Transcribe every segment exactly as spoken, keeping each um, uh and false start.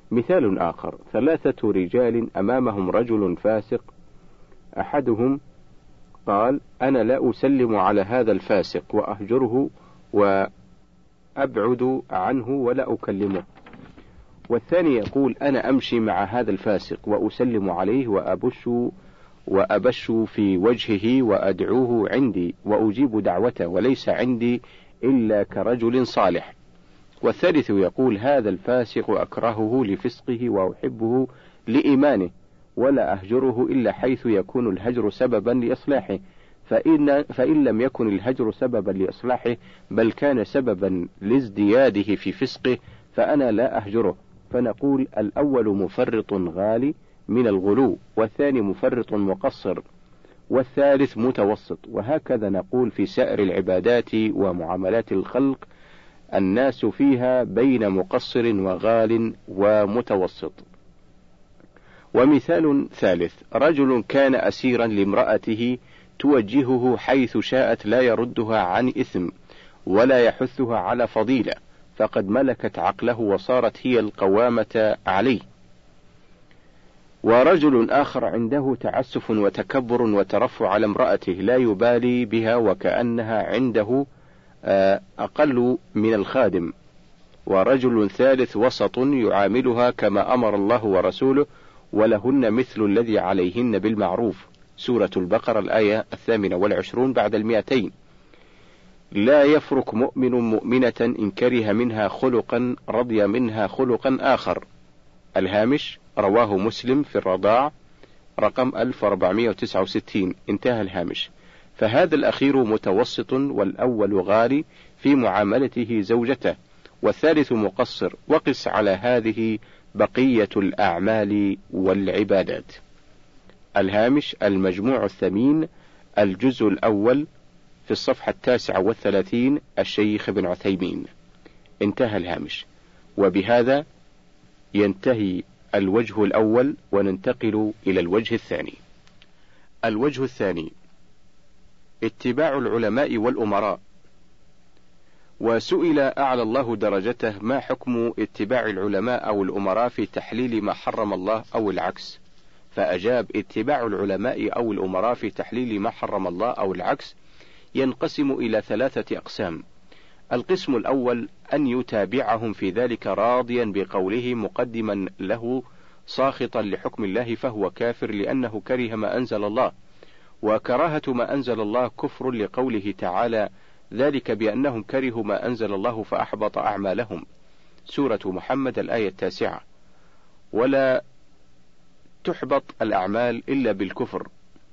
مثال آخر: ثلاثة رجال أمامهم رجل فاسق، أحدهم قال: أنا لا أسلم على هذا الفاسق وأهجره وأبعد عنه ولا أكلمه. والثاني يقول: أنا أمشي مع هذا الفاسق وأسلم عليه وأبش وأبش في وجهه وأدعوه عندي وأجيب دعوته، وليس عندي إلا كرجل صالح. والثالث يقول: هذا الفاسق أكرهه لفسقه وأحبه لإيمانه، ولا أهجره إلا حيث يكون الهجر سببا لإصلاحه، فإن, فإن لم يكن الهجر سببا لإصلاحه بل كان سببا لازدياده في فسقه فأنا لا أهجره. فنقول: الأول مفرط غالي من الغلو، والثاني مفرط مقصر، والثالث متوسط. وهكذا نقول في سائر العبادات ومعاملات الخلق، الناس فيها بين مقصر وغال ومتوسط. ومثال ثالث: رجل كان أسيرا لامرأته توجهه حيث شاءت، لا يردها عن إثم ولا يحثها على فضيلة، فقد ملكت عقله وصارت هي القوامة عليه. ورجل آخر عنده تعسف وتكبر وترفع على امرأته، لا يبالي بها وكأنها عنده أقل من الخادم. ورجل ثالث وسط يعاملها كما أمر الله ورسوله، ولهن مثل الذي عليهن بالمعروف. سورة البقرة الآية الثامنة والعشرون بعد المئتين. لا يفرق مؤمن مؤمنة إن كره منها خلقا رضي منها خلقا آخر. الهامش: رواه مسلم في الرضاع رقم ألف وأربعمائة وتسعة وستين. انتهى الهامش. فهذا الأخير متوسط، والأول غالي في معاملته زوجته، والثالث مقصر. وقس على هذه بقية الأعمال والعبادات. الهامش: المجموع الثمين، الجزء الأول، في الصفحة التاسعة والثلاثين، الشيخ ابن عثيمين. انتهى الهامش. وبهذا ينتهي الوجه الأول، وننتقل إلى الوجه الثاني. الوجه الثاني: اتباع العلماء والأمراء. وسئل أعلى الله درجته: ما حكم اتباع العلماء أو الأمراء في تحليل ما حرم الله أو العكس؟ فأجاب: اتباع العلماء أو الأمراء في تحليل ما حرم الله أو العكس ينقسم إلى ثلاثة أقسام. القسم الأول: أن يتابعهم في ذلك راضيا بقوله مقدما له ساخطا لحكم الله، فهو كافر لأنه كره ما أنزل الله. وكراهة ما أنزل الله كفر، لقوله تعالى: ذلك بأنهم كرهوا ما أنزل الله فأحبط أعمالهم. سورة محمد الآية التاسعة. ولا تحبط الأعمال إلا بالكفر،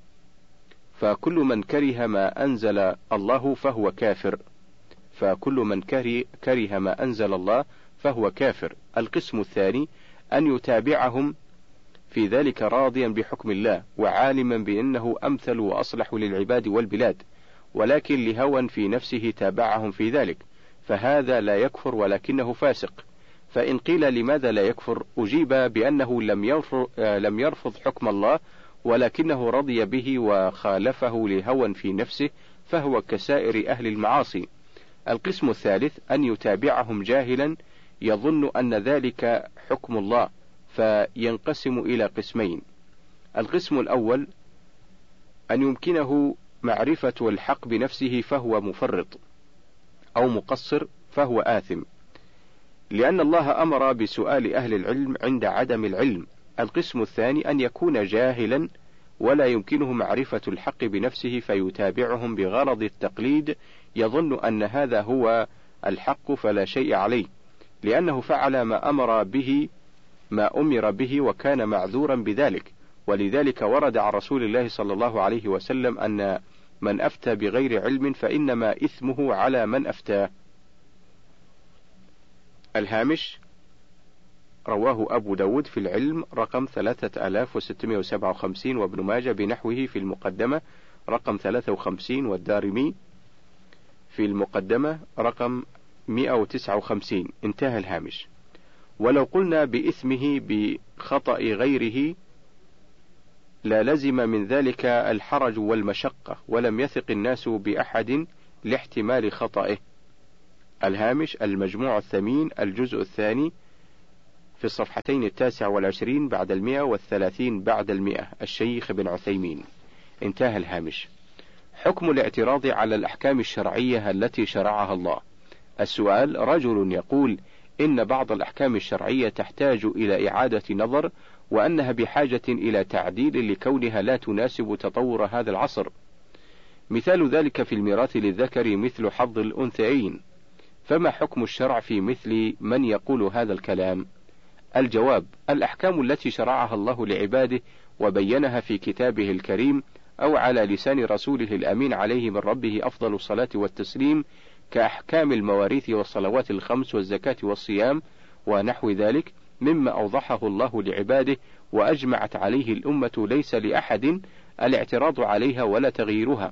فكل من كره ما أنزل الله فهو كافر، فكل من كره ما أنزل الله فهو كافر. القسم الثاني: أن يتابعهم في ذلك راضيا بحكم الله وعالما بأنه أمثل وأصلح للعباد والبلاد، ولكن لهوى في نفسه تابعهم في ذلك، فهذا لا يكفر ولكنه فاسق. فإن قيل لماذا لا يكفر؟ أجيب بأنه لم يرفض, لم يرفض حكم الله، ولكنه رضي به وخالفه لهوى في نفسه، فهو كسائر أهل المعاصي. القسم الثالث: أن يتابعهم جاهلا يظن أن ذلك حكم الله، فينقسم إلى قسمين. القسم الأول: أن يمكنه معرفة الحق بنفسه فهو مفرط، أو مقصر فهو آثم، لأن الله أمر بسؤال أهل العلم عند عدم العلم. القسم الثاني: أن يكون جاهلا ولا يمكنه معرفة الحق بنفسه فيتابعهم بغرض التقليد، يظن أن هذا هو الحق فلا شيء عليه، لأنه فعل ما أمر به ما أمر به وكان معذورا بذلك. ولذلك ورد عن رسول الله صلى الله عليه وسلم أن من أفتى بغير علم فإنما إثمه على من أفتاه. الهامش: رواه أبو داود في العلم رقم ثلاثة آلاف وستمائة وسبعة وخمسين، وابن ماجه بنحوه في المقدمة رقم ثلاثة وخمسين، والدارمي في المقدمة رقم مئة وتسعة وخمسين. انتهى الهامش. ولو قلنا بإثمه بخطأ غيره لا لزم من ذلك الحرج والمشقة، ولم يثق الناس بأحد لاحتمال خطئه. الهامش: المجموع الثمين، الجزء الثاني، في في الصفحتين التاسع والعشرين بعد المئة والثلاثين بعد المئة، الشيخ بن عثيمين. انتهى الهامش. حكم الاعتراض على الأحكام الشرعية التي شرعها الله. السؤال: رجل يقول إن بعض الأحكام الشرعية تحتاج إلى إعادة نظر، وأنها بحاجة إلى تعديل لكونها لا تناسب تطور هذا العصر. مثال ذلك في الميراث للذكر مثل حظ الأنثيين، فما حكم الشرع في مثل من يقول هذا الكلام؟ الجواب: الأحكام التي شرعها الله لعباده وبينها في كتابه الكريم أو على لسان رسوله الأمين عليه من ربه أفضل الصلاة والتسليم، كأحكام المواريث والصلوات الخمس والزكاة والصيام ونحو ذلك، مما أوضحه الله لعباده وأجمعت عليه الأمة، ليس لأحد الاعتراض عليها ولا تغييرها،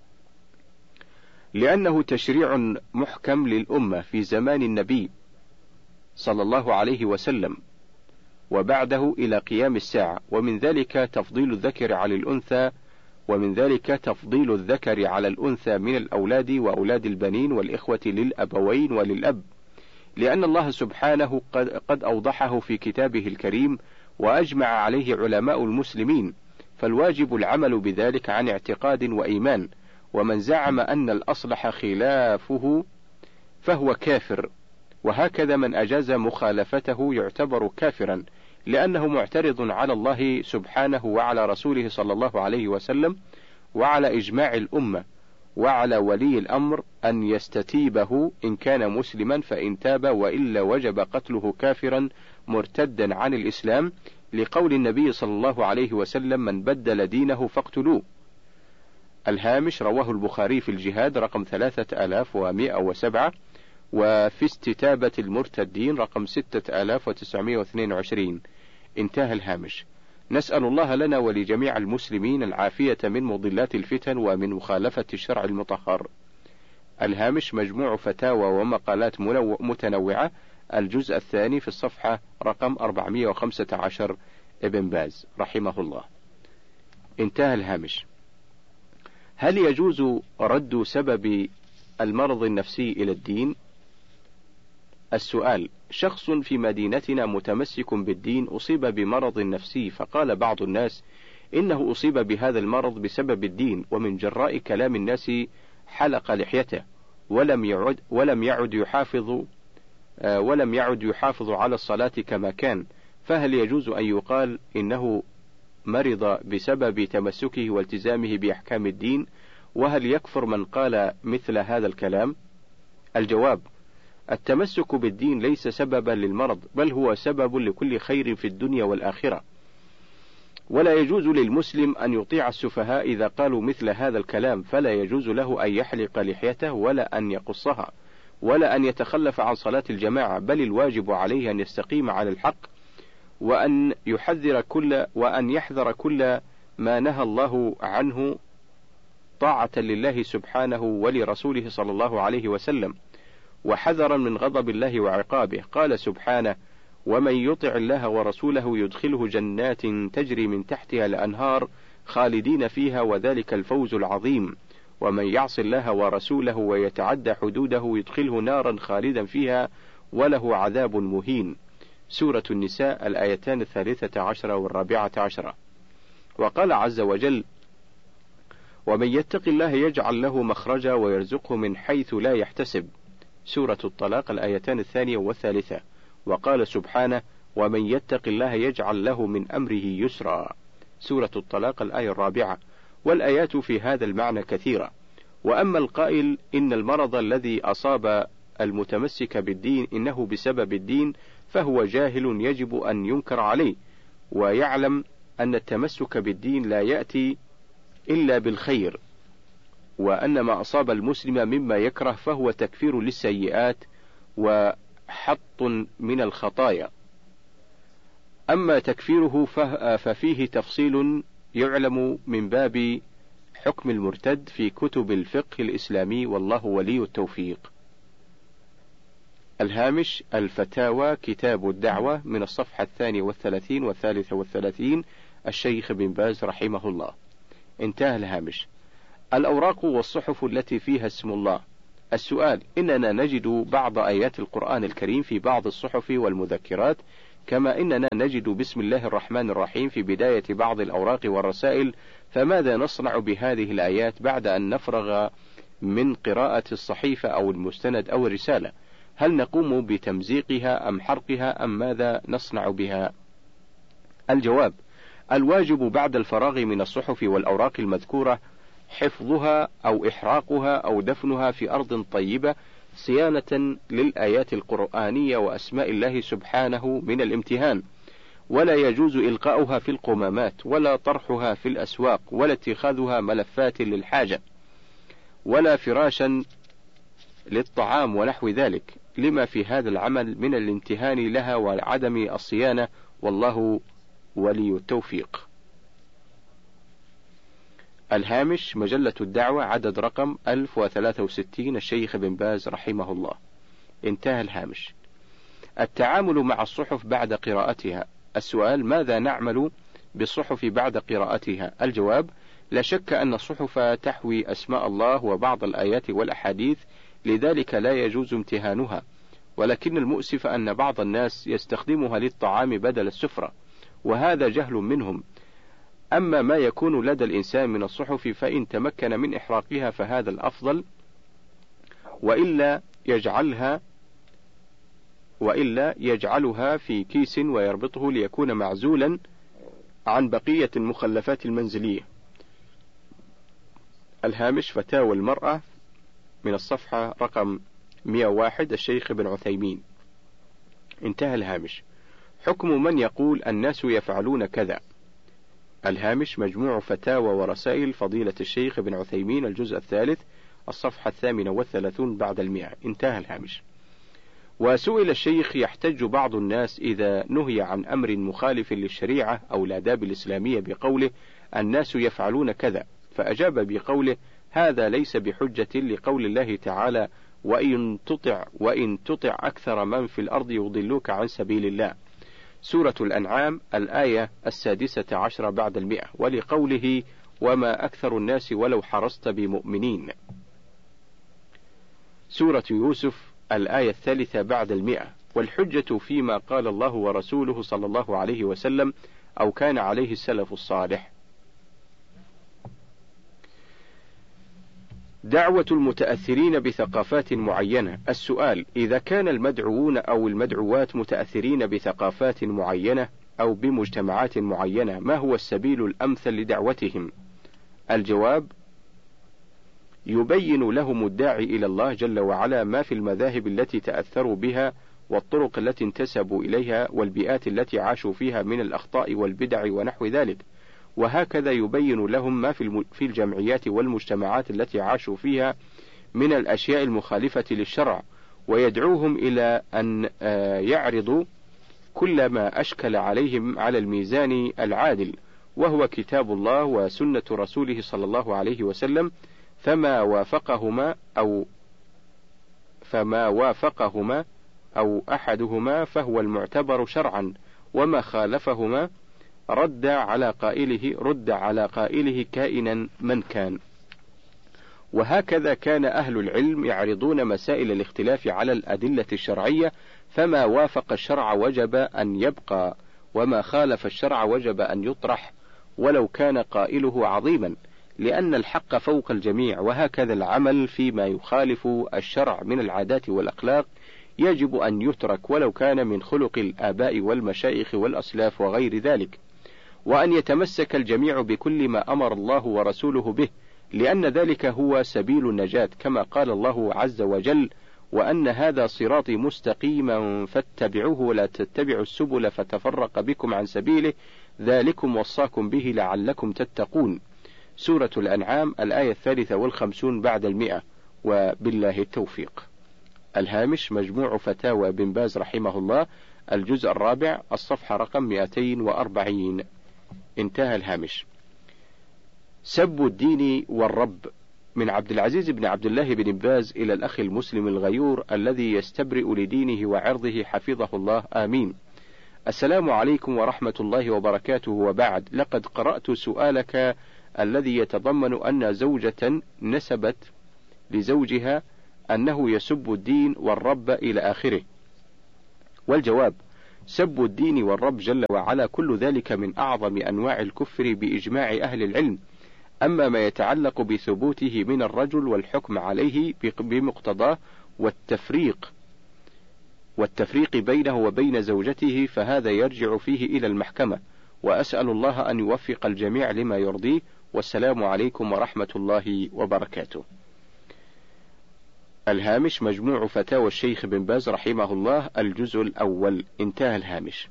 لأنه تشريع محكم للأمة في زمان النبي صلى الله عليه وسلم وبعده إلى قيام الساعة. ومن ذلك تفضيل الذكر على الأنثى ومن ذلك تفضيل الذكر على الأنثى من الأولاد وأولاد البنين والإخوة للأبوين وللأب، لأن الله سبحانه قد, قد أوضحه في كتابه الكريم وأجمع عليه علماء المسلمين، فالواجب العمل بذلك عن اعتقاد وإيمان، ومن زعم أن الأصلح خلافه فهو كافر، وهكذا من أجاز مخالفته يعتبر كافرا، لأنه معترض على الله سبحانه وعلى رسوله صلى الله عليه وسلم وعلى إجماع الأمة، وعلى ولي الأمر أن يستتيبه إن كان مسلما، فإن تاب وإلا وجب قتله كافرا مرتدا عن الإسلام، لقول النبي صلى الله عليه وسلم: من بدل دينه فاقتلوه. الهامش: رواه البخاري في الجهاد رقم ثلاثة آلاف ومئة وسبعة، وفي استتابة المرتدين رقم ستة آلاف وتسعمئة واثنين وعشرين. انتهى الهامش. نسأل الله لنا ولجميع المسلمين العافية من مضلات الفتن ومن مخالفة الشرع المطهر. الهامش: مجموع فتاوى ومقالات متنوعة، الجزء الثاني في الصفحة رقم أربعمئة وخمسة عشر، ابن باز رحمه الله. انتهى الهامش. هل يجوز رد سبب المرض النفسي إلى الدين؟ السؤال: شخص في مدينتنا متمسك بالدين أصيب بمرض نفسي، فقال بعض الناس إنه أصيب بهذا المرض بسبب الدين، ومن جراء كلام الناس حلق لحيته ولم يعد ولم يعد يحافظ ولم يعد يحافظ على الصلاة كما كان، فهل يجوز أن يقال إنه مرض بسبب تمسكه والتزامه بأحكام الدين؟ وهل يكفر من قال مثل هذا الكلام؟ الجواب: التمسك بالدين ليس سببا للمرض، بل هو سبب لكل خير في الدنيا والآخرة، ولا يجوز للمسلم أن يطيع السفهاء إذا قالوا مثل هذا الكلام، فلا يجوز له أن يحلق لحيته ولا أن يقصها ولا أن يتخلف عن صلاة الجماعة، بل الواجب عليه أن يستقيم على الحق، وأن يحذر كل وأن يحذر كل ما نهى الله عنه طاعة لله سبحانه ولرسوله صلى الله عليه وسلم، وحذرا من غضب الله وعقابه. قال سبحانه: ومن يطع الله ورسوله يدخله جنات تجري من تحتها الأنهار خالدين فيها وذلك الفوز العظيم، ومن يعص الله ورسوله ويتعدى حدوده يدخله نارا خالدا فيها وله عذاب مهين. سورة النساء، الآيتان الثالثة عشرة والرابعة عشرة. وقال عز وجل: ومن يتق الله يجعل له مخرجا ويرزقه من حيث لا يحتسب. سورة الطلاق، الآيتان الثانية والثالثة. وقال سبحانه: ومن يتق الله يجعل له من أمره يسرا. سورة الطلاق، الآية الرابعة. والآيات في هذا المعنى كثيرة. وأما القائل إن المرض الذي أصاب المتمسك بالدين إنه بسبب الدين، فهو جاهل يجب أن ينكر عليه، ويعلم أن التمسك بالدين لا يأتي إلا بالخير، وأن ما أصاب المسلم مما يكره فهو تكفير للسيئات وحط من الخطايا. أما تكفيره ففيه تفصيل يعلم من باب حكم المرتد في كتب الفقه الإسلامي، والله ولي التوفيق. الهامش: الفتاوى كتاب الدعوة، من الصفحة الثانية والثلاثين والثالثة والثلاثين، الشيخ بن باز رحمه الله. انتهى الهامش. الأوراق والصحف التي فيها اسم الله. السؤال: إننا نجد بعض آيات القرآن الكريم في بعض الصحف والمذكرات كما إننا نجد بسم الله الرحمن الرحيم في بداية بعض الأوراق والرسائل، فماذا نصنع بهذه الآيات بعد أن نفرغ من قراءة الصحيفة أو المستند أو الرسالة؟ هل نقوم بتمزيقها أم حرقها أم ماذا نصنع بها؟ الجواب: الواجب بعد الفراغ من الصحف والأوراق المذكورة حفظها أو إحراقها أو دفنها في أرض طيبة صيانة للآيات القرآنية وأسماء الله سبحانه من الامتهان، ولا يجوز إلقاؤها في القمامات ولا طرحها في الأسواق ولا اتخاذها ملفات للحاجة ولا فراشا للطعام ونحو ذلك، لما في هذا العمل من الامتهان لها وعدم الصيانة، والله ولي التوفيق. الهامش: مجلة الدعوة، عدد رقم ألف وثلاثة وستين، الشيخ بن باز رحمه الله. انتهى الهامش. التعامل مع الصحف بعد قراءتها. السؤال: ماذا نعمل بالصحف بعد قراءتها؟ الجواب: لا شك أن الصحف تحوي أسماء الله وبعض الآيات والأحاديث، لذلك لا يجوز امتهانها، ولكن المؤسف أن بعض الناس يستخدمها للطعام بدل السفرة، وهذا جهل منهم. أما ما يكون لدى الإنسان من الصحف فإن تمكن من إحراقها فهذا الأفضل، وإلا يجعلها وإلا يجعلها في كيس ويربطه ليكون معزولا عن بقية المخلفات المنزلية. الهامش: فتاوى المرأة، من الصفحة رقم مئة وواحد، الشيخ بن عثيمين. انتهى الهامش. حكم من يقول الناس يفعلون كذا. الهامش: مجموع فتاوى ورسائل فضيلة الشيخ بن عثيمين، الجزء الثالث، الصفحة الثامنة والثلاثون بعد المئة. انتهى الهامش. وسئل الشيخ: يحتج بعض الناس إذا نهي عن أمر مخالف للشريعة أو الآداب الإسلامية بقوله الناس يفعلون كذا، فأجاب بقوله: هذا ليس بحجة لقول الله تعالى: وإن تطع وإن تطع أكثر من في الأرض يضلوك عن سبيل الله، سورة الأنعام، الآية السادسة عشرة بعد المئة، ولقوله: وما أكثر الناس ولو حرصت بمؤمنين، سورة يوسف، الآية الثالثة بعد المئة. والحجة فيما قال الله ورسوله صلى الله عليه وسلم أو كان عليه السلف الصالح. دعوة المتأثرين بثقافات معينة. السؤال: إذا كان المدعوون أو المدعوات متأثرين بثقافات معينة أو بمجتمعات معينة، ما هو السبيل الأمثل لدعوتهم؟ الجواب: يبين لهم الداعي إلى الله جل وعلا ما في المذاهب التي تأثروا بها والطرق التي انتسبوا إليها والبيئات التي عاشوا فيها من الأخطاء والبدع ونحو ذلك، وهكذا يبين لهم ما في الجمعيات والمجتمعات التي عاشوا فيها من الأشياء المخالفة للشرع، ويدعوهم إلى أن يعرضوا كل ما أشكل عليهم على الميزان العادل، وهو كتاب الله وسنة رسوله صلى الله عليه وسلم، فما وافقهما أو فما وافقهما أو أحدهما فهو المعتبر شرعا، وما خالفهما رد على قائله رد على قائله كائنا من كان. وهكذا كان أهل العلم يعرضون مسائل الاختلاف على الأدلة الشرعية، فما وافق الشرع وجب أن يبقى، وما خالف الشرع وجب أن يطرح ولو كان قائله عظيما، لأن الحق فوق الجميع. وهكذا العمل فيما يخالف الشرع من العادات والأخلاق يجب أن يترك ولو كان من خلق الآباء والمشايخ والأسلاف وغير ذلك، وأن يتمسك الجميع بكل ما أمر الله ورسوله به، لأن ذلك هو سبيل النجاة، كما قال الله عز وجل: وأن هذا صراطي مستقيما فاتبعوه ولا تتبعوا السبل فتفرق بكم عن سبيله، ذلكم وصاكم به لعلكم تتقون، سورة الأنعام، الآية الثالثة والخمسون بعد المئة، وبالله التوفيق. الهامش: مجموع فتاوى بن باز رحمه الله، الجزء الرابع، الصفحة رقم مئتين وأربعين. انتهى الهامش. سب الدين والرب. من عبد العزيز بن عبد الله بن باز إلى الأخ المسلم الغيور الذي يستبرئ لدينه وعرضه حفظه الله، آمين. السلام عليكم ورحمة الله وبركاته، وبعد، لقد قرأت سؤالك الذي يتضمن أن زوجة نسبت لزوجها أنه يسب الدين والرب إلى آخره. والجواب: سب الدين والرب جل وعلا كل ذلك من أعظم أنواع الكفر بإجماع أهل العلم. أما ما يتعلق بثبوته من الرجل والحكم عليه بمقتضاه والتفريق والتفريق بينه وبين زوجته فهذا يرجع فيه إلى المحكمة، وأسأل الله أن يوفق الجميع لما يرضيه، والسلام عليكم ورحمة الله وبركاته. الهامش: مجموع فتاوى الشيخ بن باز رحمه الله، الجزء الأول، انتهى الهامش.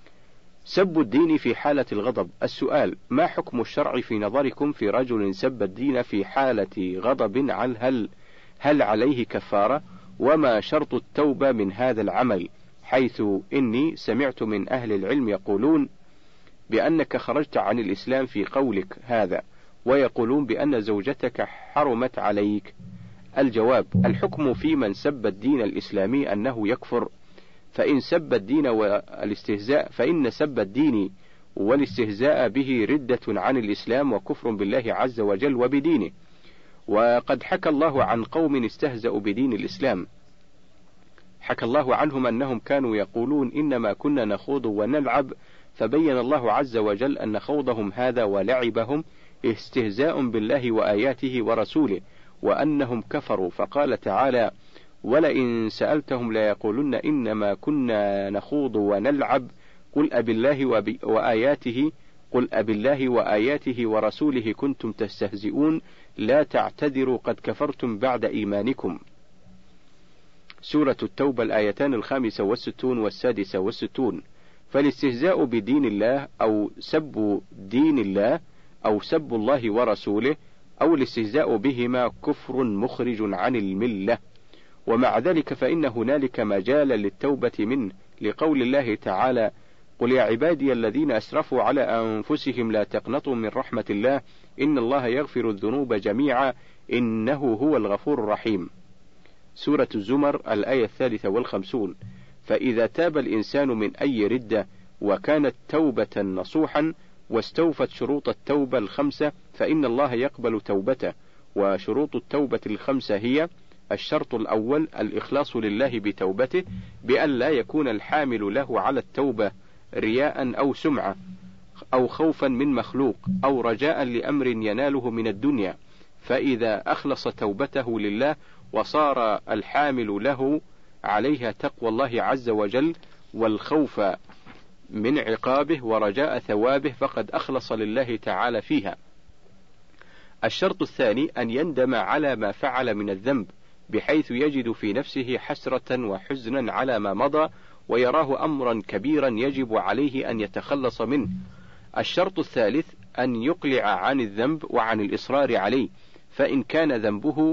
سب الدين في حالة الغضب. السؤال: ما حكم الشرع في نظركم في رجل سب الدين في حالة غضب؟ هل هل عليه كفارة؟ وما شرط التوبة من هذا العمل؟ حيث إني سمعت من أهل العلم يقولون بأنك خرجت عن الإسلام في قولك هذا، ويقولون بأن زوجتك حرمت عليك. الجواب: الحكم في من سب الدين الإسلامي أنه يكفر، فإن سب الدين والاستهزاء فإن سب الدين والاستهزاء به ردة عن الإسلام وكفر بالله عز وجل وبدينه. وقد حكى الله عن قوم استهزأوا بدين الإسلام، حكى الله عنهم أنهم كانوا يقولون إنما كنا نخوض ونلعب، فبين الله عز وجل أن خوضهم هذا ولعبهم استهزاء بالله وآياته ورسوله، وأنهم كفروا، فقال تعالى: ولئن سألتهم ليقولن إنما كنا نخوض ونلعب قل أبالله وآياته قل أبالله وآياته ورسوله كنتم تستهزئون لا تعتذروا قد كفرتم بعد إيمانكم. سورة التوبة، الآيتان الخامسة والستون والسادسة والستون. فالاستهزاء بدين الله أو سب دين الله أو سب الله ورسوله أو الاستهزاء بهما كفر مخرج عن الملة، ومع ذلك فإن هنالك مجالا للتوبة منه، لقول الله تعالى: قل يا عبادي الذين أسرفوا على أنفسهم لا تقنطوا من رحمة الله إن الله يغفر الذنوب جميعا إنه هو الغفور الرحيم. سورة الزمر، الآية الثالثة والخمسون. فإذا تاب الإنسان من أي ردة وكانت توبة نصوحا واستوفت شروط التوبة الخمسة فإن الله يقبل توبته. وشروط التوبة الخمسة هي: الشرط الأول الإخلاص لله بتوبته، بأن لا يكون الحامل له على التوبة رياء أو سمعة أو خوفا من مخلوق أو رجاء لأمر يناله من الدنيا، فإذا أخلص توبته لله وصار الحامل له عليها تقوى الله عز وجل والخوف من عقابه ورجاء ثوابه فقد أخلص لله تعالى فيها. الشرط الثاني أن يندم على ما فعل من الذنب، بحيث يجد في نفسه حسرة وحزنا على ما مضى ويراه أمرا كبيرا يجب عليه أن يتخلص منه. الشرط الثالث أن يقلع عن الذنب وعن الإصرار عليه، فإن كان ذنبه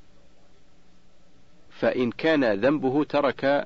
فإن كان ذنبه ترك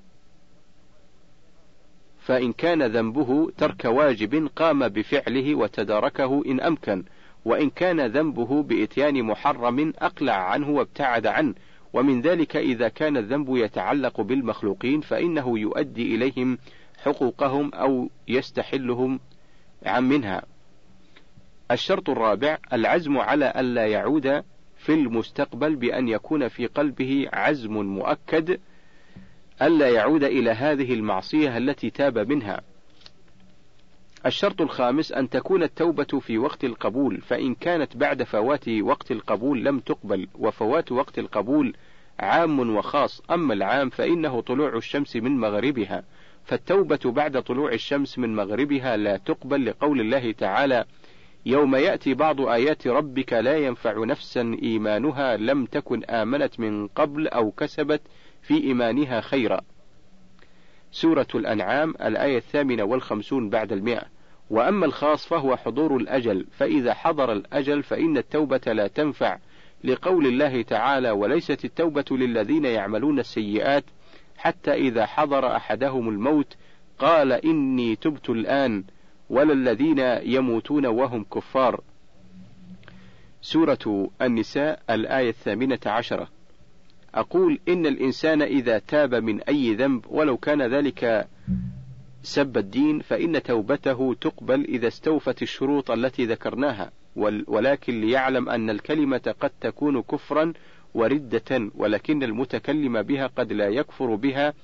فإن كان ذنبه ترك واجب قام بفعله وتداركه إن أمكن، وإن كان ذنبه بإتيان محرم أقلع عنه وابتعد عنه. ومن ذلك إذا كان الذنب يتعلق بالمخلوقين فإنه يؤدي إليهم حقوقهم أو يستحلهم عن منها. الشرط الرابع العزم على ألا يعود في المستقبل، بأن يكون في قلبه عزم مؤكد ألا يعود إلى هذه المعصية التي تاب منها. الشرط الخامس أن تكون التوبة في وقت القبول، فإن كانت بعد فوات وقت القبول لم تقبل، وفوات وقت القبول عام وخاص. أما العام فإنه طلوع الشمس من مغربها، فالتوبة بعد طلوع الشمس من مغربها لا تقبل، لقول الله تعالى: يوم يأتي بعض آيات ربك لا ينفع نفسا إيمانها لم تكن آمنت من قبل أو كسبت في إيمانها خيرا. سورة الأنعام، الآية الثامنة والخمسون بعد المئة. وأما الخاص فهو حضور الأجل، فإذا حضر الأجل فإن التوبة لا تنفع، لقول الله تعالى: وليست التوبة للذين يعملون السيئات حتى إذا حضر أحدهم الموت قال إني تبت الآن، ولا الذين يموتون وهم كفار. سورة النساء، الآية الثامنة عشرة. أقول إن الإنسان إذا تاب من أي ذنب ولو كان ذلك سب الدين فإن توبته تقبل إذا استوفت الشروط التي ذكرناها، ولكن ليعلم أن الكلمة قد تكون كفرا وردة، ولكن المتكلم بها قد لا يكفر بها،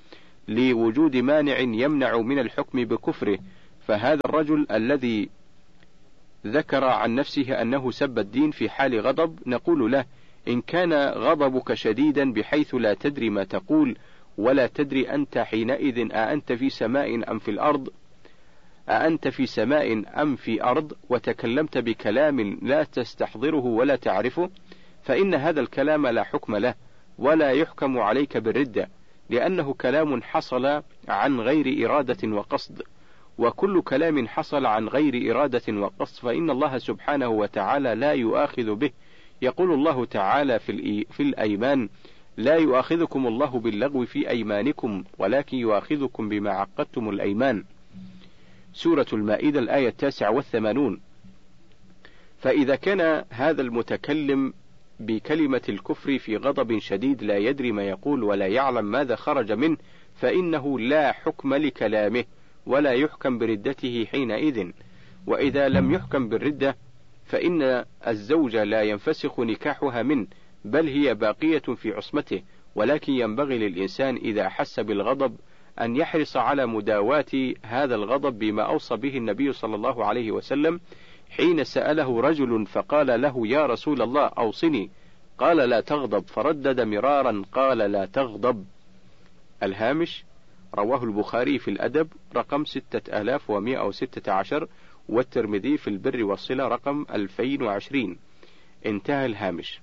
لوجود مانع يمنع من الحكم بكفره، فهذا الرجل الذي ذكر عن نفسه أنه سب الدين في حال غضب نقول له: إن كان غضبك شديدا بحيث لا تدري ما تقول ولا تدري أنت حينئذ أأنت في سماء أم في الأرض أأنت في سماء أم في أرض وتكلمت بكلام لا تستحضره ولا تعرفه، فإن هذا الكلام لا حكم له ولا يحكم عليك بالردة، لأنه كلام حصل عن غير إرادة وقصد، وكل كلام حصل عن غير إرادة وقصد فإن الله سبحانه وتعالى لا يؤاخذ به. يقول الله تعالى في, في الأيمان: لا يؤاخذكم الله باللغو في أيمانكم ولكن يؤاخذكم بما عقدتم الأيمان. سورة المائدة الآية التاسعة والثمانون. فإذا كان هذا المتكلم بكلمة الكفر في غضب شديد لا يدري ما يقول ولا يعلم ماذا خرج منه، فإنه لا حكم لكلامه ولا يحكم بردته حينئذ. وإذا لم يحكم بالردة فإن الزوج لا ينفسخ نكاحها منه، بل هي باقية في عصمته، ولكن ينبغي للإنسان إذا أحس بالغضب أن يحرص على مداواة هذا الغضب بما أوصى به النبي صلى الله عليه وسلم حين سأله رجل فقال له: يا رسول الله أوصني، قال: لا تغضب، فردد مرارا قال: لا تغضب. الهامش: رواه البخاري في الأدب رقم ستة آلاف ومئة وستة عشر، والترمذي في البر والصلة رقم ألفين وعشرين. انتهى الهامش.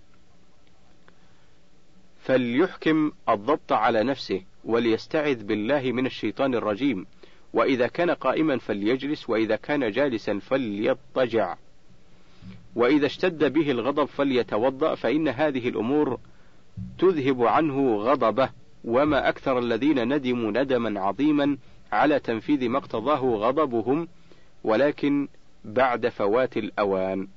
فليحكم الضبط على نفسه وليستعذ بالله من الشيطان الرجيم، وإذا كان قائما فليجلس، وإذا كان جالسا فليضطجع، وإذا اشتد به الغضب فليتوضأ، فإن هذه الأمور تذهب عنه غضبه. وما أكثر الذين ندموا ندما عظيما على تنفيذ ما اقتضاه غضبهم، ولكن بعد فوات الأوان.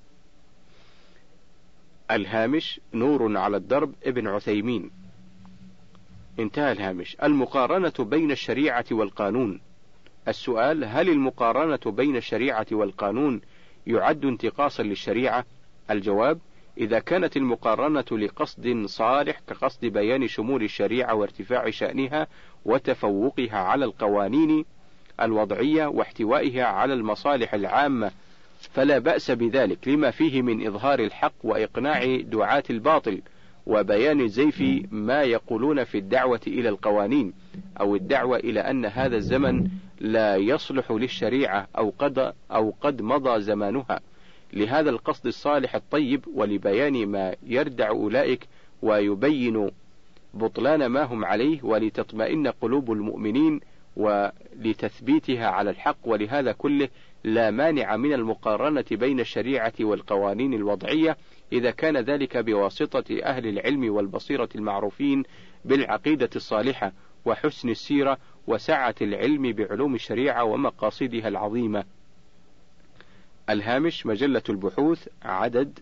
الهامش: نور على الدرب ابن عثيمين. انتهى الهامش. المقارنة بين الشريعة والقانون. السؤال: هل المقارنة بين الشريعة والقانون يعد انتقاصا للشريعة؟ الجواب: إذا كانت المقارنة لقصد صالح كقصد بيان شمول الشريعة وارتفاع شأنها وتفوقها على القوانين الوضعية واحتوائها على المصالح العامة فلا بأس بذلك، لما فيه من إظهار الحق وإقناع دعاة الباطل وبيان زيف ما يقولون في الدعوة إلى القوانين أو الدعوة إلى أن هذا الزمن لا يصلح للشريعة أو قد, أو قد مضى زمانها، لهذا القصد الصالح الطيب ولبيان ما يردع أولئك ويبين بطلان ما هم عليه ولتطمئن قلوب المؤمنين ولتثبيتها على الحق. ولهذا كله لا مانع من المقارنة بين الشريعة والقوانين الوضعية إذا كان ذلك بواسطة أهل العلم والبصيرة المعروفين بالعقيدة الصالحة وحسن السيرة وسعة العلم بعلوم الشريعة ومقاصدها العظيمة. الهامش: مجلة البحوث، عدد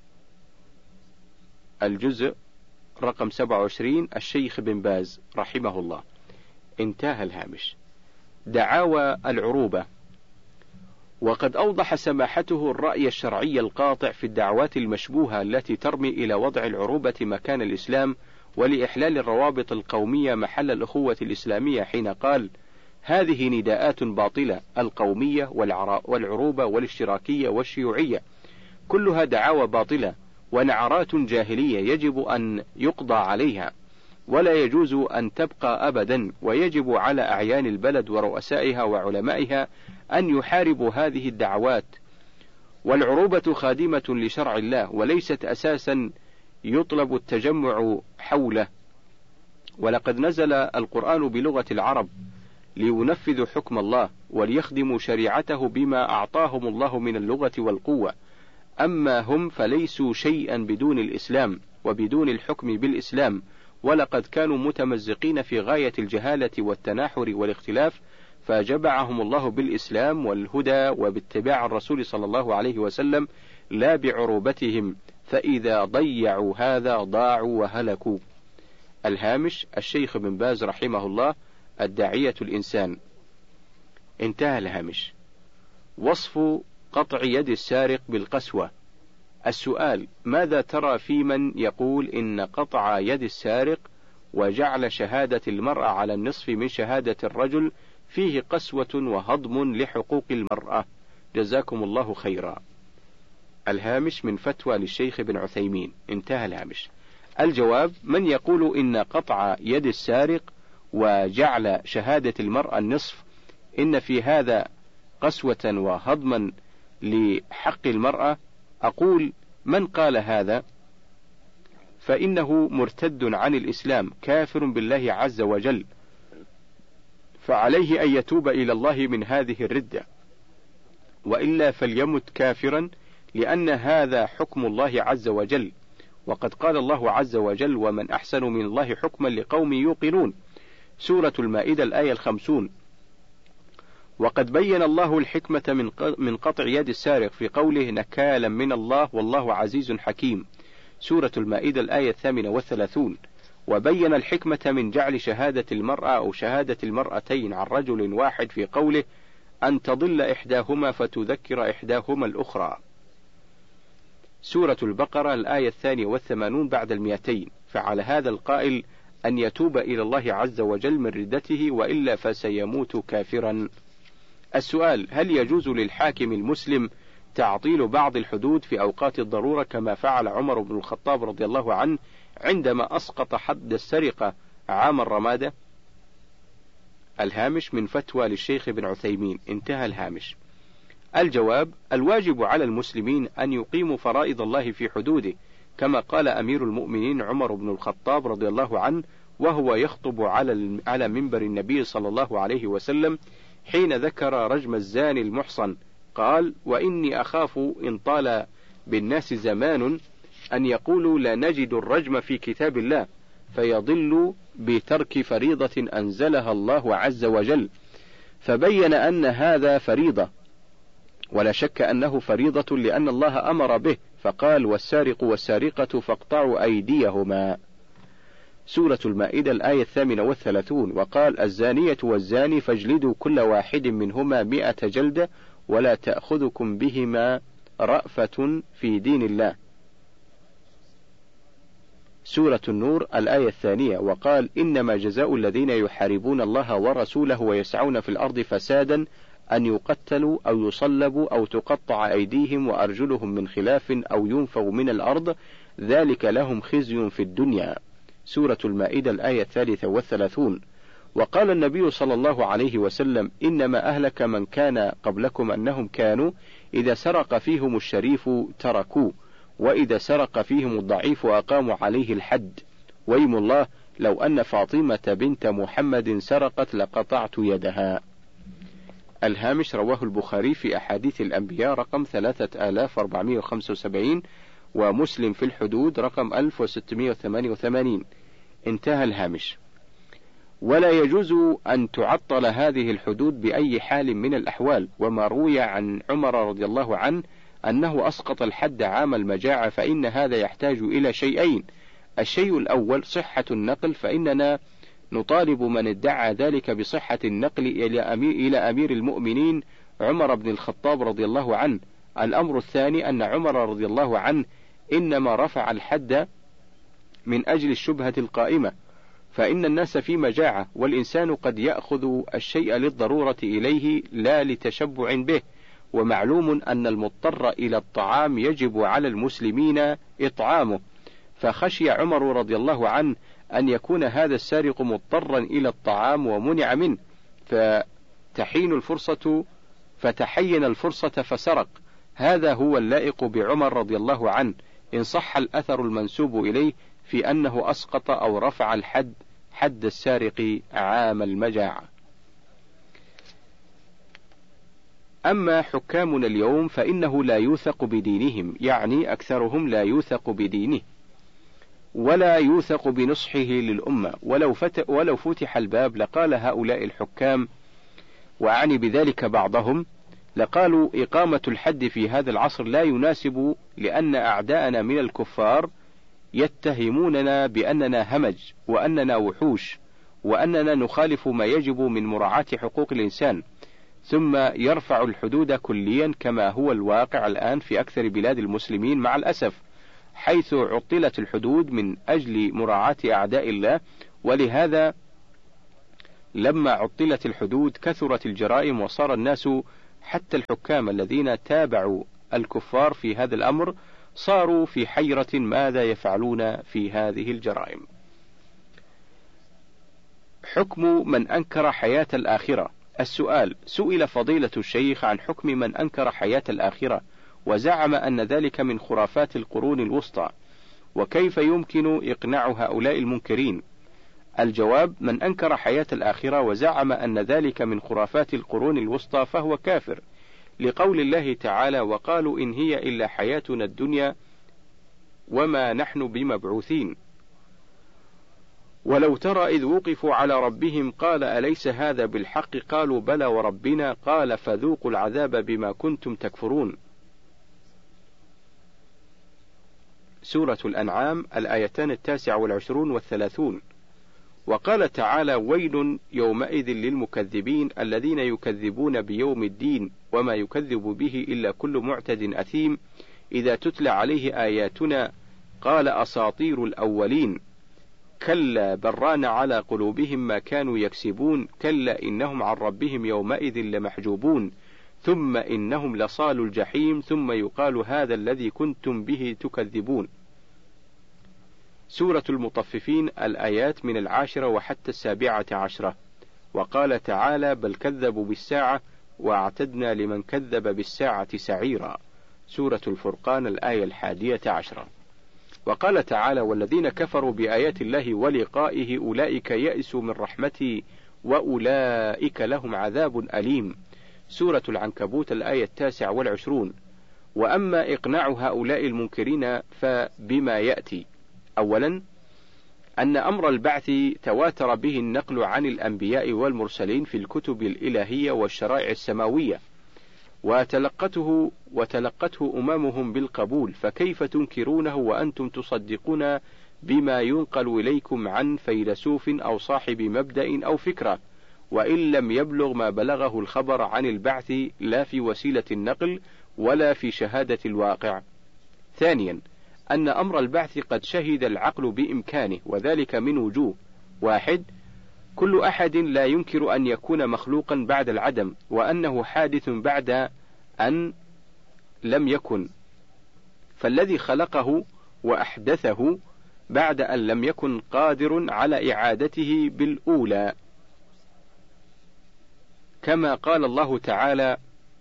الجزء رقم سبعة وعشرين، الشيخ بن باز رحمه الله. انتهى الهامش. دعاوى العروبة. وقد أوضح سماحته الرأي الشرعي القاطع في الدعوات المشبوهة التي ترمي إلى وضع العروبة مكان الإسلام ولإحلال الروابط القومية محل الأخوة الإسلامية، حين قال: هذه نداءات باطلة، القومية والعروبة والاشتراكية والشيوعية كلها دعاوى باطلة ونعرات جاهلية يجب أن يقضى عليها ولا يجوز أن تبقى أبدا، ويجب على أعيان البلد ورؤسائها وعلمائها أن يحاربوا هذه الدعوات. والعروبة خادمة لشرع الله وليست أساسا يطلب التجمع حوله، ولقد نزل القرآن بلغة العرب لينفذوا حكم الله وليخدموا شريعته بما أعطاهم الله من اللغة والقوة، أما هم فليسوا شيئا بدون الإسلام وبدون الحكم بالإسلام، ولقد كانوا متمزقين في غاية الجهالة والتناحر والاختلاف، فجمعهم الله بالإسلام والهدى وباتباع الرسول صلى الله عليه وسلم لا بعروبتهم، فإذا ضيعوا هذا ضاعوا وهلكوا. الهامش: الشيخ بن باز رحمه الله، الداعية الإنسان. انتهى الهامش. وصف قطع يد السارق بالقسوة. السؤال: ماذا ترى في من يقول إن قطع يد السارق وجعل شهادة المرأة على النصف من شهادة الرجل فيه قسوة وهضم لحقوق المرأة. جزاكم الله خيرا. الهامش من فتوى للشيخ بن عثيمين. انتهى الهامش. الجواب: من يقول إن قطع يد السارق وجعل شهادة المرأة النصف إن في هذا قسوة وهضما لحق المرأة، أقول: من قال هذا فإنه مرتد عن الإسلام كافر بالله عز وجل، فعليه أن يتوب إلى الله من هذه الردة، وإلا فليمت كافرا، لأن هذا حكم الله عز وجل، وقد قال الله عز وجل: ومن أحسن من الله حكما لقوم يوقنون. سورة المائدة الآية الخمسون. وقد بين الله الحكمة من قطع يد السارق في قوله: نكالا من الله والله عزيز حكيم. سورة المائدة الآية الثامنة والثلاثون. وبين الحكمة من جعل شهادة المرأة أو شهادة المرأتين عن رجل واحد في قوله: أن تضل إحداهما فتذكر إحداهما الأخرى. سورة البقرة الآية الثانية والثمانون بعد المئتين. فعلى هذا القائل أن يتوب إلى الله عز وجل من ردته، وإلا فسيموت كافرا. السؤال: هل يجوز للحاكم المسلم تعطيل بعض الحدود في أوقات الضرورة كما فعل عمر بن الخطاب رضي الله عنه عندما أسقط حد السرقة عام الرمادة؟ الهامش من فتوى للشيخ بن عثيمين. انتهى الهامش. الجواب: الواجب على المسلمين أن يقيموا فرائض الله في حدوده، كما قال أمير المؤمنين عمر بن الخطاب رضي الله عنه وهو يخطب على على منبر النبي صلى الله عليه وسلم حين ذكر رجم الزاني المحصن، قال: وإني أخاف إن طال بالناس زمان أن يقولوا لا نجد الرجم في كتاب الله، فيضل بترك فريضة أنزلها الله عز وجل. فبين أن هذا فريضة، ولا شك أنه فريضة لأن الله أمر به، فقال: والسارق والسارقة فاقطعوا أيديهما. سورة المائدة الآية الثامنة والثلاثون. وقال: الزانية والزاني فاجلدوا كل واحد منهما مئة جلدة ولا تأخذكم بهما رأفة في دين الله. سورة النور الآية الثانية. وقال: إنما جزاء الذين يحاربون الله ورسوله ويسعون في الأرض فسادا أن يقتلوا أو يصلبوا أو تقطع أيديهم وأرجلهم من خلاف أو ينفوا من الأرض، ذلك لهم خزي في الدنيا. سورة المائدة الآية الثالثة والثلاثون. وقال النبي صلى الله عليه وسلم: إنما أهلك من كان قبلكم أنهم كانوا إذا سرق فيهم الشريف تركوه، وإذا سرق فيهم الضعيف أقاموا عليه الحد. ويم الله لو أن فاطمة بنت محمد سرقت لقطعت يدها. الهامش: رواه البخاري في أحاديث الأنبياء رقم ثلاثة آلاف وأربعمائة وخمسة وسبعين، ومسلم في الحدود رقم ألف وستمائة وثمانية وثمانين. انتهى الهامش. ولا يجوز أن تعطل هذه الحدود بأي حال من الأحوال. وما روي عن عمر رضي الله عنه أنه أسقط الحد عام المجاعة، فإن هذا يحتاج إلى شيئين: الشيء الأول صحة النقل، فإننا نطالب من ادعى ذلك بصحة النقل إلى أمير, إلى أمير المؤمنين عمر بن الخطاب رضي الله عنه. الأمر الثاني أن عمر رضي الله عنه إنما رفع الحد من أجل الشبهة القائمة، فإن الناس في مجاعة، والإنسان قد يأخذ الشيء للضرورة إليه لا لتشبع به، ومعلوم أن المضطر إلى الطعام يجب على المسلمين إطعامه، فخشي عمر رضي الله عنه أن يكون هذا السارق مضطرا إلى الطعام ومنع منه، فتحين الفرصة فتحين الفرصة فسرق. هذا هو اللائق بعمر رضي الله عنه، إن صح الأثر المنسوب إليه في أنه أسقط أو رفع الحد حد السارق عام المجاعة. أما حكامنا اليوم فإنه لا يوثق بدينهم، يعني أكثرهم لا يوثق بدينه ولا يوثق بنصحه للأمة، ولو, فت ولو فتح الباب لقال هؤلاء الحكام، وأعني بذلك بعضهم، لقالوا إقامة الحد في هذا العصر لا يناسب، لأن أعداءنا من الكفار يتهموننا بأننا همج، وأننا وحوش، وأننا نخالف ما يجب من مراعاة حقوق الإنسان، ثم يرفع الحدود كليا كما هو الواقع الآن في أكثر بلاد المسلمين مع الأسف، حيث عطلت الحدود من أجل مراعاة أعداء الله، ولهذا لما عطلت الحدود كثرت الجرائم، وصار الناس حتى الحكام الذين تابعوا الكفار في هذا الأمر صاروا في حيرة ماذا يفعلون في هذه الجرائم. حكم من أنكر حياة الآخرة. السؤال: سئل فضيلة الشيخ عن حكم من أنكر حياة الآخرة وزعم أن ذلك من خرافات القرون الوسطى، وكيف يمكن إقناع هؤلاء المنكرين؟ الجواب: من أنكر حياة الآخرة وزعم أن ذلك من خرافات القرون الوسطى فهو كافر، لقول الله تعالى: وقالوا إن هي إلا حياتنا الدنيا وما نحن بمبعوثين. ولو ترى إذ وقفوا على ربهم قال أليس هذا بالحق قالوا بلى وربنا قال فذوقوا العذاب بما كنتم تكفرون. سورة الأنعام الآيتان التاسع والعشرون والثلاثون. وقال تعالى: ويل يومئذ للمكذبين الذين يكذبون بيوم الدين وما يكذب به إلا كل معتد أثيم إذا تتلى عليه آياتنا قال أساطير الأولين كلا بران على قلوبهم ما كانوا يكسبون كلا إنهم عن ربهم يومئذ لمحجوبون ثم إنهم لصالوا الجحيم ثم يقال هذا الذي كنتم به تكذبون. سورة المطففين الآيات من العاشرة وحتى السابعة عشرة. وقال تعالى: بل كذبوا بالساعة وأعتدنا لمن كذب بالساعة سعيرا. سورة الفرقان الآية الحادية عشرة. وقال تعالى: والذين كفروا بآيات الله ولقائه أولئك يئسوا من رحمتي وأولئك لهم عذاب أليم. سورة العنكبوت الآية التاسع والعشرون. وأما إقناع هؤلاء المنكرين فبما يأتي: أولا أن أمر البعث تواتر به النقل عن الأنبياء والمرسلين في الكتب الإلهية والشرائع السماوية، وتلقته وتلقته أممهم بالقبول، فكيف تنكرونه وأنتم تصدقون بما ينقل إليكم عن فيلسوف أو صاحب مبدأ أو فكرة، وإن لم يبلغ ما بلغه الخبر عن البعث لا في وسيلة النقل ولا في شهادة الواقع. ثانيا أن أمر البعث قد شهد العقل بإمكانه، وذلك من وجوه: واحد، كل أحد لا ينكر أن يكون مخلوقا بعد العدم، وأنه حادث بعد أن لم يكن، فالذي خلقه وأحدثه بعد أن لم يكن قادر على إعادته بالأولى، كما قال الله تعالى: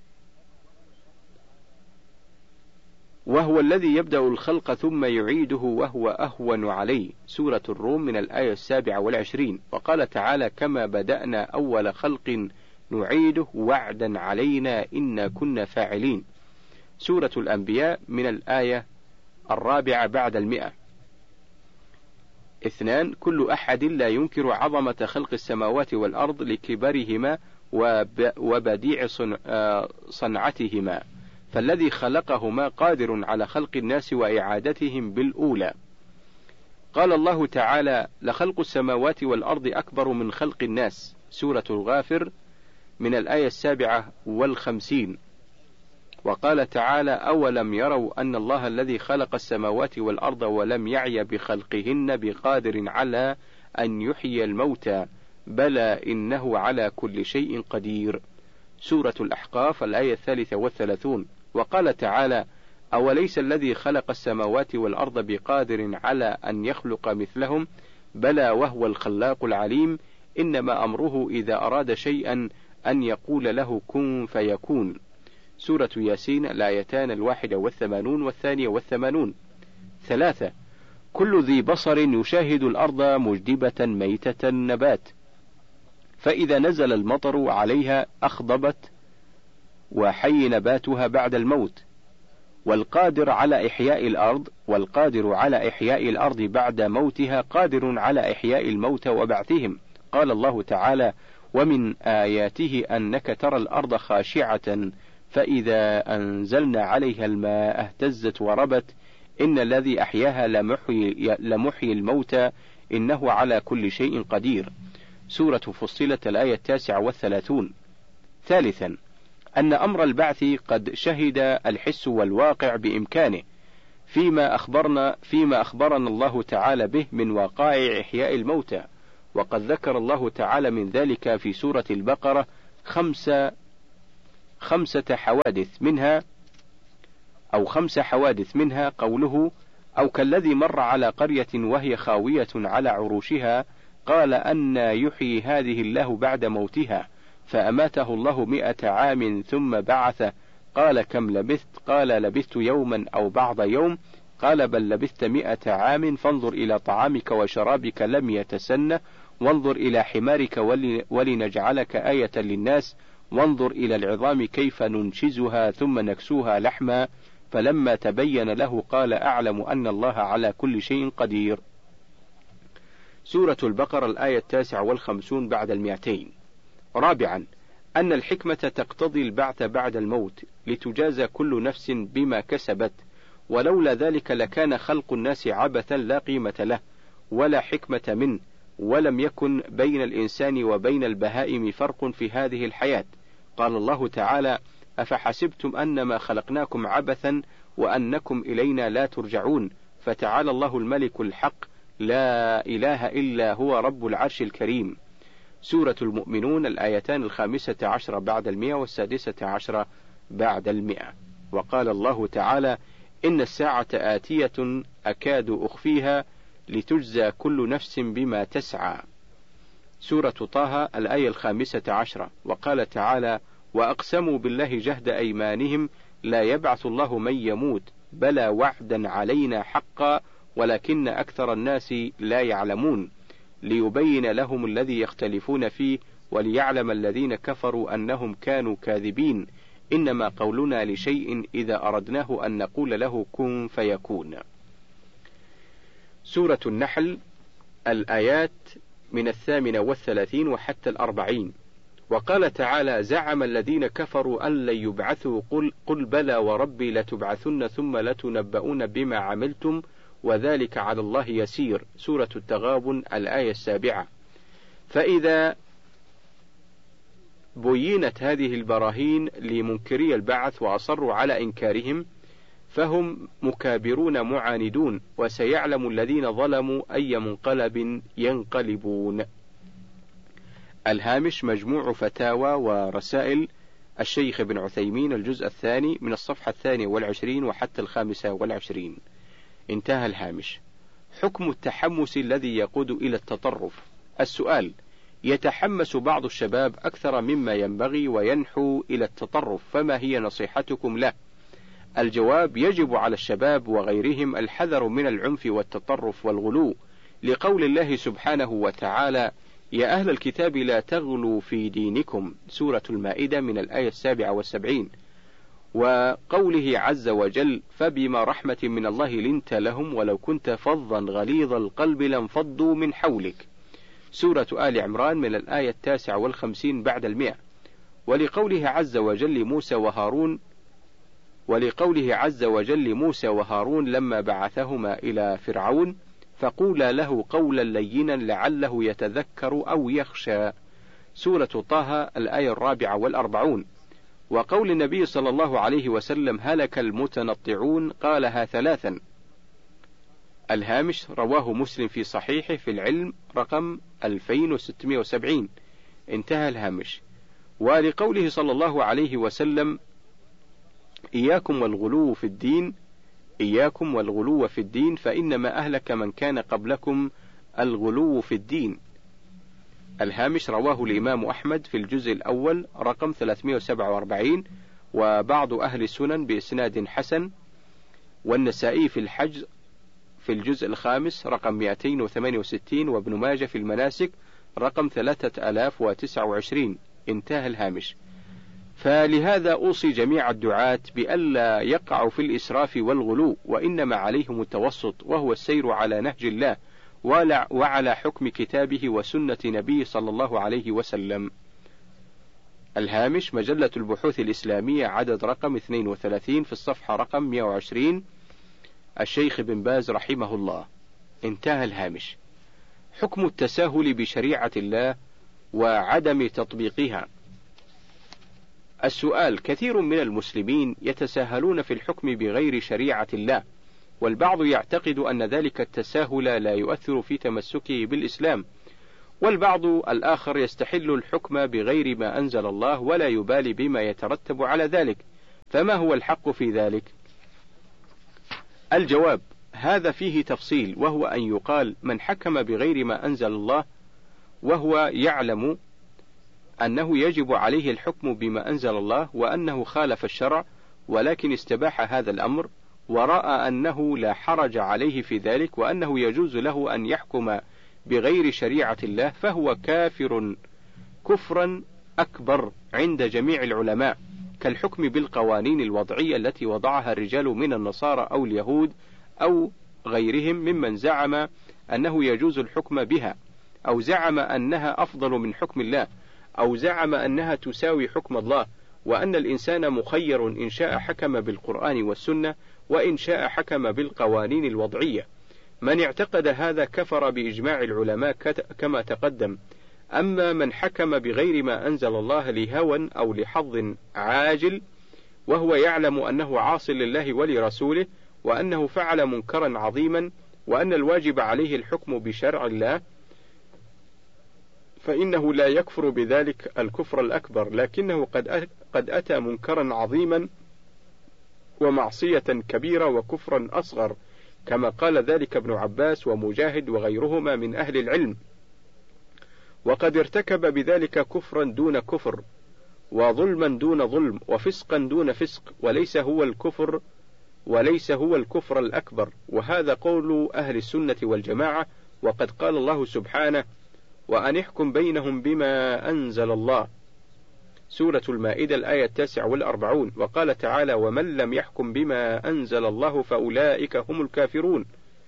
وهو الذي يبدأ الخلق ثم يعيده وهو أهون عليه. سورة الروم من الآية السابعة والعشرين. وقال تعالى: كما بدأنا أول خلق نعيده وعدا علينا إنا كنا فاعلين. سورة الأنبياء من الآية الرابعة بعد المئة. اثنان، كل أحد لا ينكر عظمة خلق السماوات والأرض لكبرهما وبديع صنعتهما، فالذي خلقهما قادر على خلق الناس وإعادتهم بالأولى. قال الله تعالى: لخلق السماوات والأرض أكبر من خلق الناس. سورة الغافر من الآية السابعة والخمسين. وقال تعالى: أولم يروا أن الله الذي خلق السماوات والأرض ولم يعي بخلقهن بقادر على أن يحيي الموتى بلى إنه على كل شيء قدير. سورة الأحقاف الآية الثالثة والثلاثون. وقال تعالى: أوليس الذي خلق السماوات والأرض بقادر على أن يخلق مثلهم بلى وهو الخلاق العليم إنما أمره إذا أراد شيئا أن يقول له كن فيكون. سورة ياسين الآيتان الواحدة والثمانون والثانية والثمانون. ثلاثة، كل ذي بصر يشاهد الأرض مجدبة ميتة نبات، فإذا نزل المطر عليها أخضبت وحي نباتها بعد الموت، والقادر على إحياء الأرض والقادر على إحياء الأرض بعد موتها قادر على إحياء الموتى وبعثهم. قال الله تعالى: ومن آياته أنك ترى الأرض خاشعة فإذا أنزلنا عليها الماء اهتزت وربت إن الذي أحياها لمحيي, لمحيي الموتى إنه على كل شيء قدير. سورة فصلت الآية التاسعة والثلاثون. ثالثا، أن أمر البعث قد شهد الحس والواقع بإمكانه فيما أخبرنا فيما أخبرنا الله تعالى به من وقائع إحياء الموتى، وقد ذكر الله تعالى من ذلك في سورة البقرة خمسة خمسة حوادث منها أو خمس حوادث منها قوله: أو كالذي مر على قرية وهي خاوية على عروشها قال أنى يحيي هذه الله بعد موتها فأماته الله مئة عام ثم بعثه قال كم لبثت قال لبثت يوما أو بعض يوم قال بل لبثت مئة عام فانظر إلى طعامك وشرابك لم يتسنه وانظر إلى حمارك ولنجعلك آية للناس وانظر إلى العظام كيف ننشزها ثم نكسوها لحما فلما تبين له قال أعلم أن الله على كل شيء قدير. سورة البقرة الآية التاسعة والخمسون بعد المئتين. رابعا أن الحكمة تقتضي البعث بعد الموت لتجازى كل نفس بما كسبت، ولولا ذلك لكان خلق الناس عبثا لا قيمة له ولا حكمة منه، ولم يكن بين الإنسان وبين البهائم فرق في هذه الحياة. قال الله تعالى: أفحسبتم أنما خلقناكم عبثا وأنكم إلينا لا ترجعون فتعالى الله الملك الحق لا إله إلا هو رب العرش الكريم. سورة المؤمنون الآيتان الخامسة عشرة بعد المئة والسادسة عشرة بعد المئة. وقال الله تعالى: إن الساعة آتية أكاد أخفيها لتجزى كل نفس بما تسعى. سورة طه الآية الخامسة عشرة. وقال تعالى: وأقسموا بالله جهد أيمانهم لا يبعث الله من يموت بلى وعدا علينا حقا ولكن أكثر الناس لا يعلمون ليبين لهم الذي يختلفون فيه وليعلم الذين كفروا أنهم كانوا كاذبين إنما قولنا لشيء إذا أردناه أن نقول له كن فيكون. سورة النحل الآيات من الثامنة والثلاثين وحتى الأربعين. وقال تعالى: زعم الذين كفروا أن لن يبعثوا قل, قل بلى وربي لتبعثن ثم لتنبؤون بما عملتم وذلك على الله يسير. سورة التغابن الآية السابعة. فإذا بينت هذه البراهين لمنكري البعث وأصروا على إنكارهم فهم مكابرون معاندون وسيعلم الذين ظلموا أي منقلب ينقلبون. الهامش مجموع فتاوى ورسائل الشيخ ابن عثيمين الجزء الثاني من الصفحة الثانية والعشرين وحتى الخامسة والعشرين. انتهى الهامش. حكم التحمس الذي يقود إلى التطرف. السؤال: يتحمس بعض الشباب أكثر مما ينبغي وينحو إلى التطرف فما هي نصيحتكم له؟ الجواب: يجب على الشباب وغيرهم الحذر من العنف والتطرف والغلو لقول الله سبحانه وتعالى: يا أهل الكتاب لا تغلوا في دينكم. سورة المائدة من الآية السابعة والسبعين. وقوله عز وجل: فبما رحمة من الله لنت لهم ولو كنت فظا غليظ القلب لانفضوا من حولك. سورة آل عمران من الآية التاسعة والخمسين بعد المئة. ولقوله عز وجل موسى وهارون ولقوله عز وجل موسى وهارون لما بعثهما إلى فرعون فقولا له قولا لينا لعله يتذكر أو يخشى. سورة طه الآية الرابعة والأربعون. وقول النبي صلى الله عليه وسلم: هلك المتنطعون قالها ثلاثا. الهامش رواه مسلم في صحيحه في العلم رقم ألفين وستمئة وسبعين. انتهى الهامش. ولقوله صلى الله عليه وسلم: إياكم والغلو في الدين إياكم والغلو في الدين فإنما أهلك من كان قبلكم الغلو في الدين. الهامش رواه الإمام أحمد في الجزء الأول رقم ثلاثمئة وسبعة وأربعين وبعض أهل السنن بإسناد حسن، والنسائي في الحج في الجزء الخامس رقم مئتين وثمانية وستين، وابن ماجه في المناسك رقم ثلاثة آلاف وتسعة وعشرين. انتهى الهامش. فلهذا أوصي جميع الدعاة بألا يقعوا في الإسراف والغلو وإنما عليهم التوسط وهو السير على نهج الله وعلى حكم كتابه وسنة نبيه صلى الله عليه وسلم. الهامش مجلة البحوث الإسلامية عدد رقم اثنين وثلاثين في الصفحة رقم مئة وعشرين الشيخ بن باز رحمه الله. انتهى الهامش. حكم التساهل بشريعة الله وعدم تطبيقها. السؤال: كثير من المسلمين يتساهلون في الحكم بغير شريعة الله، والبعض يعتقد أن ذلك التساهل لا يؤثر في تمسكه بالإسلام، والبعض الآخر يستحل الحكم بغير ما أنزل الله ولا يبالي بما يترتب على ذلك، فما هو الحق في ذلك؟ الجواب: هذا فيه تفصيل، وهو أن يقال من حكم بغير ما أنزل الله وهو يعلم أنه يجب عليه الحكم بما أنزل الله وأنه خالف الشرع ولكن استباح هذا الأمر ورأى أنه لا حرج عليه في ذلك وأنه يجوز له أن يحكم بغير شريعة الله، فهو كافر كفرا أكبر عند جميع العلماء، كالحكم بالقوانين الوضعية التي وضعها الرجال من النصارى أو اليهود أو غيرهم ممن زعم أنه يجوز الحكم بها، أو زعم أنها أفضل من حكم الله، أو زعم أنها تساوي حكم الله، وأن الإنسان مخير إن شاء حكم بالقرآن والسنة وإن شاء حكم بالقوانين الوضعية. من اعتقد هذا كفر بإجماع العلماء كما تقدم. أما من حكم بغير ما أنزل الله لهوى أو لحظ عاجل وهو يعلم أنه عاص لله ولرسوله وأنه فعل منكرا عظيما وأن الواجب عليه الحكم بشرع الله، فإنه لا يكفر بذلك الكفر الأكبر، لكنه قد قد أتى منكرا عظيما ومعصية كبيرة وكفرا أصغر، كما قال ذلك ابن عباس ومجاهد وغيرهما من أهل العلم، وقد ارتكب بذلك كفرا دون كفر وظلما دون ظلم وفسقا دون فسق، وليس هو الكفر وليس هو الكفر الأكبر، وهذا قول أهل السنة والجماعة. وقد قال الله سبحانه: وأن احكم بينهم بما أنزل الله، سورة المائدة الآية التاسعة والأربعون. وقال تعالى: ومن لم يحكم بما أنزل الله فأولئك هم الكافرون.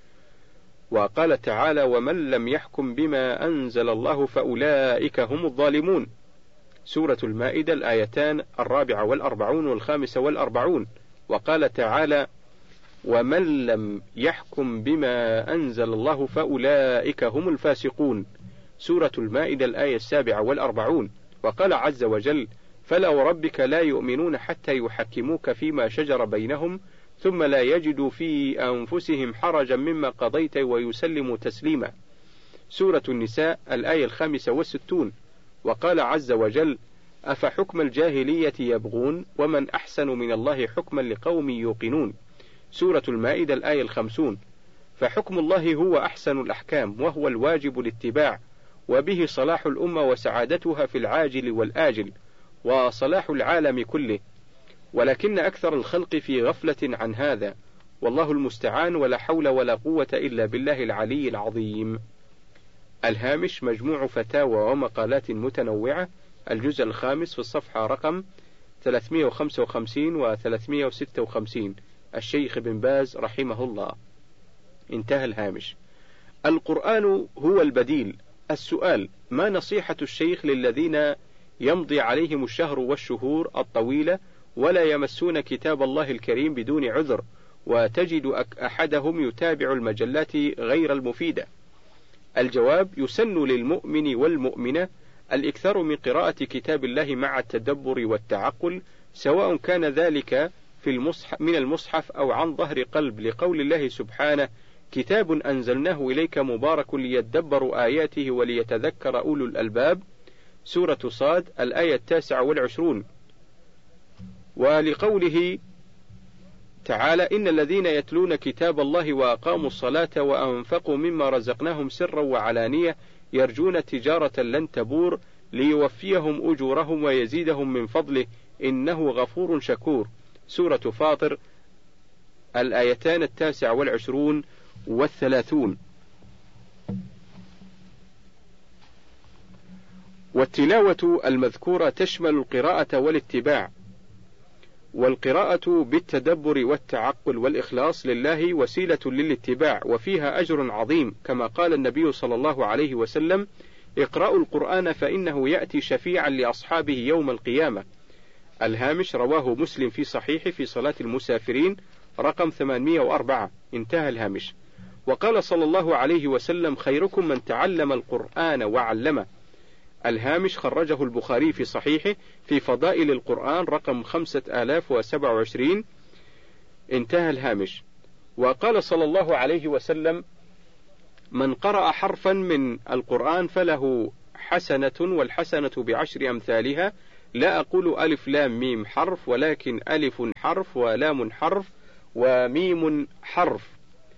وقال تعالى: ومن لم يحكم بما أنزل الله فأولئك هم الظالمون، سورة المائدة الآيتان الرابعة والأربعون والخامسة والأربعون. وقال تعالى: ومن لم يحكم بما أنزل الله فأولئك هم الفاسقون، سورة المائدة الآية السابعة والأربعون. وقال عز وجل: فلا وربك لا يؤمنون حتى يحكموك فيما شجر بينهم ثم لا يجدوا في أنفسهم حرجا مما قضيت ويسلموا تسليما، سورة النساء الآية الخامسة والستون. وقال عز وجل: أفحكم الجاهلية يبغون ومن أحسن من الله حكما لقوم يوقنون، سورة المائدة الآية الخمسون. فحكم الله هو أحسن الأحكام وهو الواجب الاتباع، وبه صلاح الأمة وسعادتها في العاجل والآجل وصلاح العالم كله، ولكن أكثر الخلق في غفلة عن هذا، والله المستعان، ولا حول ولا قوة إلا بالله العلي العظيم. الهامش: مجموع فتاوى ومقالات متنوعة، الجزء الخامس في الصفحة رقم ثلاثمائة وخمسة وخمسين و ثلاثمائة وستة وخمسين، الشيخ بن باز رحمه الله. انتهى الهامش. القرآن هو البديل. السؤال: ما نصيحة الشيخ للذين يمضي عليهم الشهر والشهور الطويلة ولا يمسون كتاب الله الكريم بدون عذر، وتجد أحدهم يتابع المجلات غير المفيدة؟ الجواب: يسن للمؤمن والمؤمنة الإكثار من قراءة كتاب الله مع التدبر والتعقل، سواء كان ذلك في المصحف من المصحف أو عن ظهر قلب، لقول الله سبحانه: كتاب أنزلناه إليك مبارك ليدبروا آياته وليتذكر أولو الألباب، سورة صاد الآية التاسعة والعشرون. ولقوله تعالى: إن الذين يتلون كتاب الله وأقاموا الصلاة وأنفقوا مما رزقناهم سرا وعلانية يرجون تجارة لن تبور ليوفيهم أجورهم ويزيدهم من فضله إنه غفور شكور، سورة فاطر الآيتان التاسعة والعشرون والثلاثون. والتلاوة المذكورة تشمل القراءة والاتباع، والقراءة بالتدبر والتعقل والإخلاص لله وسيلة للاتباع، وفيها أجر عظيم، كما قال النبي صلى الله عليه وسلم: اقرأوا القرآن فإنه يأتي شفيعا لأصحابه يوم القيامة. الهامش: رواه مسلم في صحيح في صلاة المسافرين رقم ثمانمائة وأربعة. انتهى الهامش. وقال صلى الله عليه وسلم: خيركم من تعلم القرآن وعلمه. الهامش: خرجه البخاري في صحيحه في فضائل القرآن رقم خمسة آلاف وسبعة وعشرين. انتهى الهامش. وقال صلى الله عليه وسلم: من قرأ حرفا من القرآن فله حسنة، والحسنة بعشر أمثالها. لا أقول ألف لام ميم حرف، ولكن ألف حرف ولام حرف وميم حرف.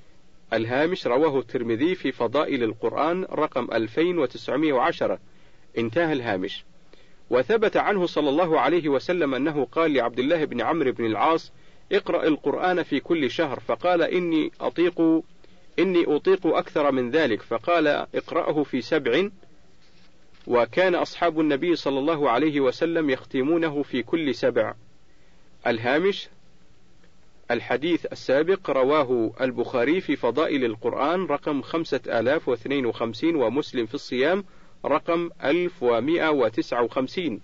الهامش رواه الترمذي في فضائل القرآن رقم ألفين وتسعمائة وعشرة. انتهى الهامش. وثبت عنه صلى الله عليه وسلم أنه قال لعبد الله بن عمرو بن العاص: اقرأ القرآن في كل شهر، فقال: إني أطيق إني أطيق أكثر من ذلك، فقال: اقرأه في سبع. وكان أصحاب النبي صلى الله عليه وسلم يختمونه في كل سبع. الهامش. الحديث السابق رواه البخاري في فضائل القرآن رقم خمسة آلاف واثنين وخمسين، ومسلم في الصيام رقم ألف ومائة وتسعة وخمسين.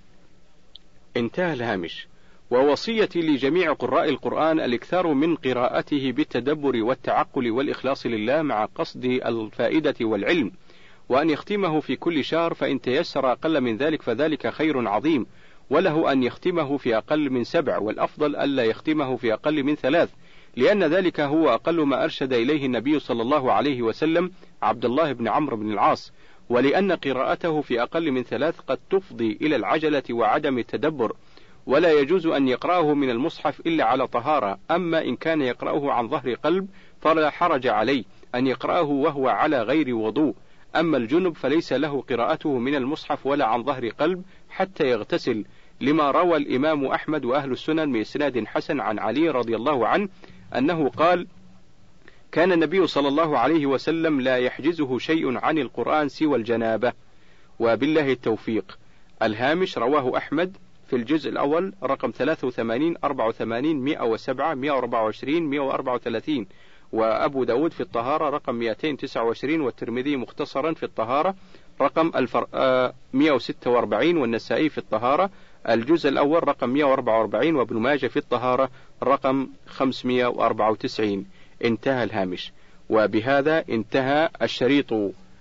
انتهى الهامش. ووصيتي لجميع قراء القرآن الإكثار من قراءته بالتدبر والتعقل والإخلاص لله مع قصد الفائدة والعلم، وأن يختمه في كل شهر، فإن تيسر أقل من ذلك فذلك خير عظيم، وله أن يختمه في أقل من سبع، والأفضل ألا يختمه في أقل من ثلاث، لأن ذلك هو أقل ما أرشد إليه النبي صلى الله عليه وسلم عبد الله بن عمرو بن العاص، ولأن قراءته في أقل من ثلاث قد تفضي إلى العجلة وعدم التدبر، ولا يجوز أن يقرأه من المصحف إلا على طهارة. أما إن كان يقرأه عن ظهر قلب فلا حرج عليه أن يقرأه وهو على غير وضوء. أما الجنب فليس له قراءته من المصحف ولا عن ظهر قلب حتى يغتسل، لما روى الإمام أحمد وأهل السنن بإسناد حسن عن علي رضي الله عنه أنه قال: كان النبي صلى الله عليه وسلم لا يحجزه شيء عن القرآن سوى الجنابة، وبالله التوفيق. الهامش. رواه أحمد في الجزء الأول رقم ثلاثة وثمانين أربعة وثمانين مائة وسبعة مائة وأربعة وعشرين مائة وأربعة وثلاثين، وأبو داود في الطهارة رقم مئتين وتسعة وعشرين، والترمذي مختصرا في الطهارة رقم مائة وستة وأربعين، والنسائي في الطهارة الجزء الأول رقم مائة وأربعة وأربعين، وابن ماجه في الطهارة رقم خمسمائة وأربعة وتسعين. انتهى الهامش. وبهذا انتهى الشريط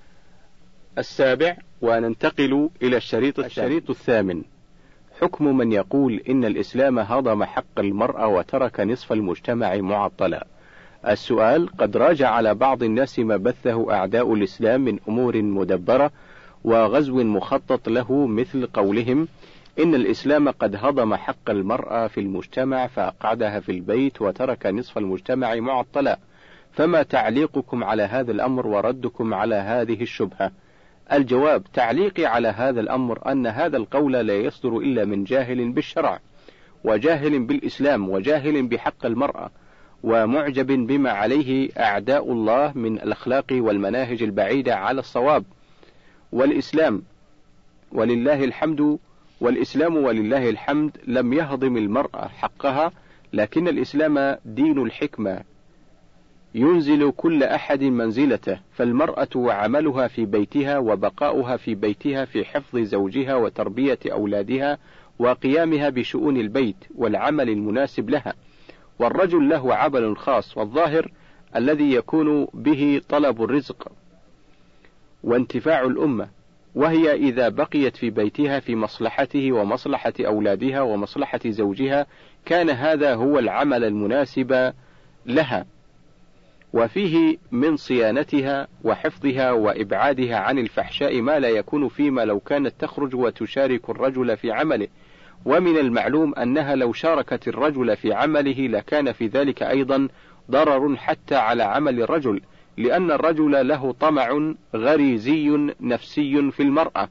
السابع، وننتقل إلى الشريط الشريط الثامن. حكم من يقول إن الإسلام هضم حق المرأة وترك نصف المجتمع معطلا. السؤال: قد راجع على بعض الناس ما بثه أعداء الإسلام من أمور مدبرة وغزو مخطط له، مثل قولهم إن الإسلام قد هضم حق المرأة في المجتمع فأقعدها في البيت وترك نصف المجتمع معطلا. فما تعليقكم على هذا الأمر وردكم على هذه الشبهة؟ الجواب: تعليقي على هذا الأمر أن هذا القول لا يصدر إلا من جاهل بالشرع، وجاهل بالإسلام، وجاهل بحق المرأة، ومعجب بما عليه أعداء الله من الأخلاق والمناهج البعيدة على الصواب. والإسلام ولله الحمد والإسلام ولله الحمد لم يهضم المرأة حقها، لكن الإسلام دين الحكمة ينزل كل أحد منزلته، فالمرأة وعملها في بيتها وبقاؤها في بيتها في حفظ زوجها وتربية أولادها وقيامها بشؤون البيت والعمل المناسب لها، والرجل له عمل خاص والظاهر الذي يكون به طلب الرزق وانتفاع الأمة، وهي إذا بقيت في بيتها في مصلحته ومصلحة أولادها ومصلحة زوجها كان هذا هو العمل المناسب لها، وفيه من صيانتها وحفظها وإبعادها عن الفحشاء ما لا يكون فيما لو كانت تخرج وتشارك الرجل في عمله. ومن المعلوم أنها لو شاركت الرجل في عمله لكان في ذلك أيضا ضرر حتى على عمل الرجل، لأن الرجل له طمع غريزي نفسي في المرأة،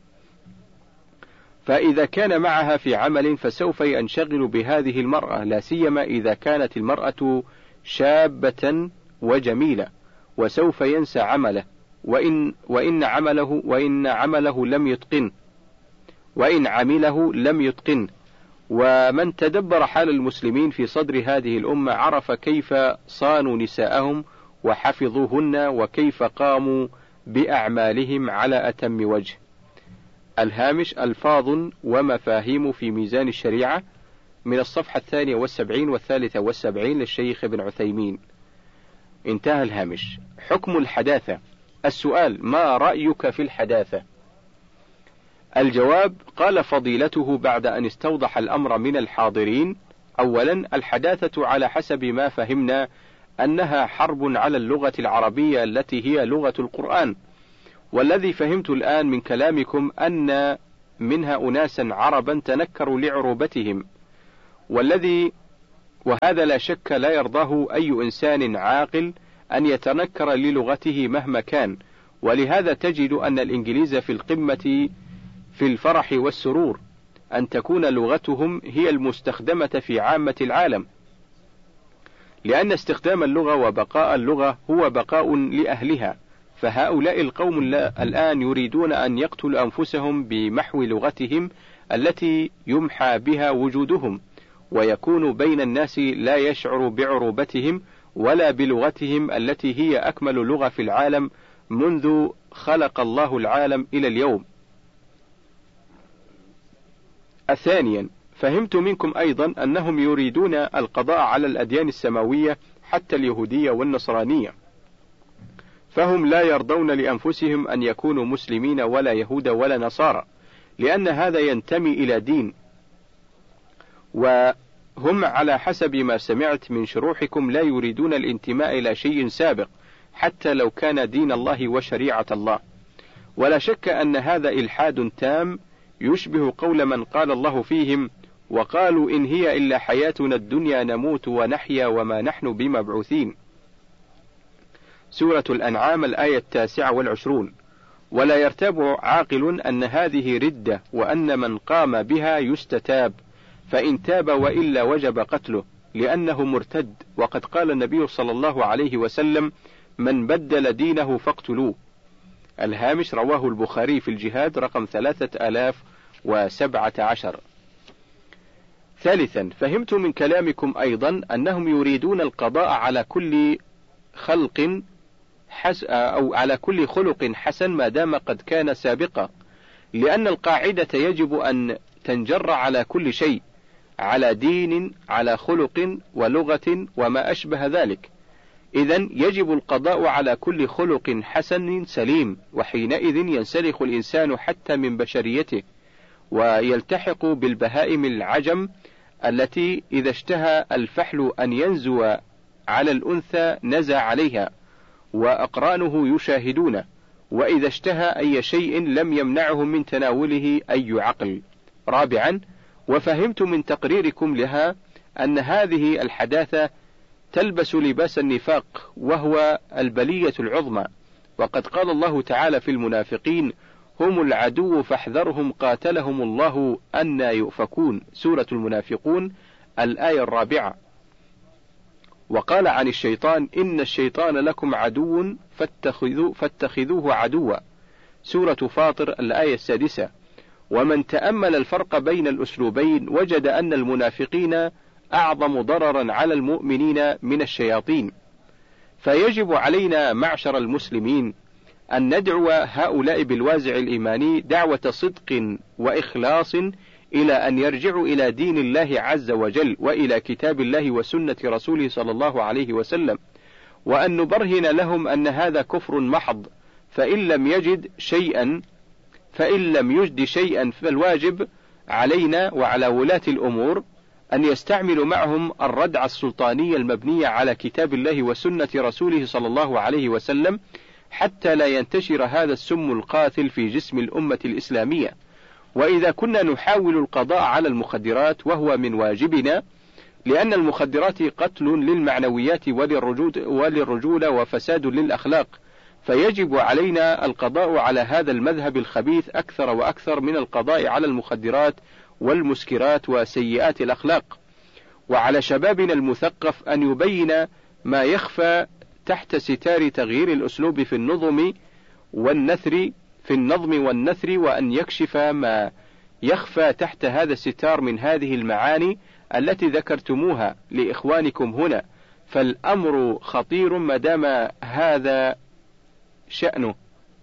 فإذا كان معها في عمل فسوف ينشغل بهذه المرأة، لا سيما إذا كانت المرأة شابة وجميلة، وسوف ينسى عمله، وإن وإن عمله وإن عمله لم يتقن وإن عمله لم يتقن. ومن تدبر حال المسلمين في صدر هذه الأمة عرف كيف صانوا نساءهم وحفظوهن وكيف قاموا بأعمالهم على أتم وجه. الهامش: ألفاظ ومفاهيم في ميزان الشريعة، من الصفحة الثانية والسبعين والثالثة والسبعين للشيخ ابن عثيمين. انتهى الهامش. حكم الحداثة. السؤال: ما رأيك في الحداثة؟ الجواب: قال فضيلته بعد أن استوضح الأمر من الحاضرين: أولا، الحداثة على حسب ما فهمنا أنها حرب على اللغة العربية التي هي لغة القرآن. والذي فهمت الآن من كلامكم أن منها أناسا عربا تنكروا لعروبتهم، والذي وهذا لا شك لا يرضاه أي إنسان عاقل أن يتنكر للغته مهما كان. ولهذا تجد أن الإنجليز في القمة في الفرح والسرور أن تكون لغتهم هي المستخدمة في عامة العالم، لأن استخدام اللغة وبقاء اللغة هو بقاء لأهلها. فهؤلاء القوم الآن يريدون أن يقتلوا أنفسهم بمحو لغتهم التي يمحى بها وجودهم، ويكون بين الناس لا يشعر بعروبتهم ولا بلغتهم التي هي أكمل لغة في العالم منذ خلق الله العالم إلى اليوم. ثانيا، فهمت منكم أيضا أنهم يريدون القضاء على الأديان السماوية حتى اليهودية والنصرانية، فهم لا يرضون لأنفسهم أن يكونوا مسلمين ولا يهود ولا نصارى، لأن هذا ينتمي إلى دين، وهم على حسب ما سمعت من شروحكم لا يريدون الانتماء إلى شيء سابق حتى لو كان دين الله وشريعة الله. ولا شك أن هذا إلحاد تام يشبه قول من قال الله فيهم: وقالوا إن هي إلا حياتنا الدنيا نموت ونحيا وما نحن بمبعوثين. سورة الأنعام الآية التاسعة والعشرون. ولا يرتاب عاقل أن هذه ردة، وأن من قام بها يستتاب، فإن تاب وإلا وجب قتله لأنه مرتد. وقد قال النبي صلى الله عليه وسلم: من بدل دينه فاقتلوه. الهامش رواه البخاري في الجهاد رقم ثلاثة آلاف وسبعة عشر. ثالثا، فهمت من كلامكم أيضا أنهم يريدون القضاء على كل خلق حس أو على كل خلق حسن ما دام قد كان سابقا، لأن القاعدة يجب أن تنجر على كل شيء، على دين، على خلق ولغة وما أشبه ذلك. إذن يجب القضاء على كل خلق حسن سليم، وحينئذ ينسلخ الإنسان حتى من بشريته، ويلتحق بالبهائم العجم التي إذا اشتهى الفحل أن ينزو على الأنثى نزى عليها، وأقرانه يشاهدون، وإذا اشتهى أي شيء لم يمنعهم من تناوله أي عقل. رابعا، وفهمت من تقريركم لها أن هذه الحداثة تلبس لباس النفاق، وهو البلية العظمى. وقد قال الله تعالى في المنافقين: هم العدو فاحذرهم قاتلهم الله أنى يؤفكون. سورة المنافقون الآية الرابعة. وقال عن الشيطان: إن الشيطان لكم عدو فاتخذوه, فاتخذوه عدوا. سورة فاطر الآية السادسة. ومن تأمل الفرق بين الأسلوبين وجد أن المنافقين أعظم ضررا على المؤمنين من الشياطين. فيجب علينا معشر المسلمين أن ندعو هؤلاء بالوازع الإيماني دعوة صدق وإخلاص إلى أن يرجعوا إلى دين الله عز وجل، وإلى كتاب الله وسنة رسوله صلى الله عليه وسلم، وأن نبرهن لهم أن هذا كفر محض. فإن لم يجد شيئا فإن لم يجد شيئا فالواجب علينا وعلى ولاة الأمور أن يستعملوا معهم الردع السلطاني المبني على كتاب الله وسنة رسوله صلى الله عليه وسلم، حتى لا ينتشر هذا السم القاتل في جسم الأمة الإسلامية. وإذا كنا نحاول القضاء على المخدرات وهو من واجبنا، لأن المخدرات قتل للمعنويات وللرجولة وفساد للأخلاق، فيجب علينا القضاء على هذا المذهب الخبيث أكثر وأكثر من القضاء على المخدرات والمسكرات وسيئات الأخلاق. وعلى شبابنا المثقف أن يبين ما يخفى تحت ستار تغيير الأسلوب في النظم والنثر في النظم والنثر، وأن يكشف ما يخفى تحت هذا الستار من هذه المعاني التي ذكرتموها لإخوانكم هنا. فالأمر خطير ما دام هذا شأنه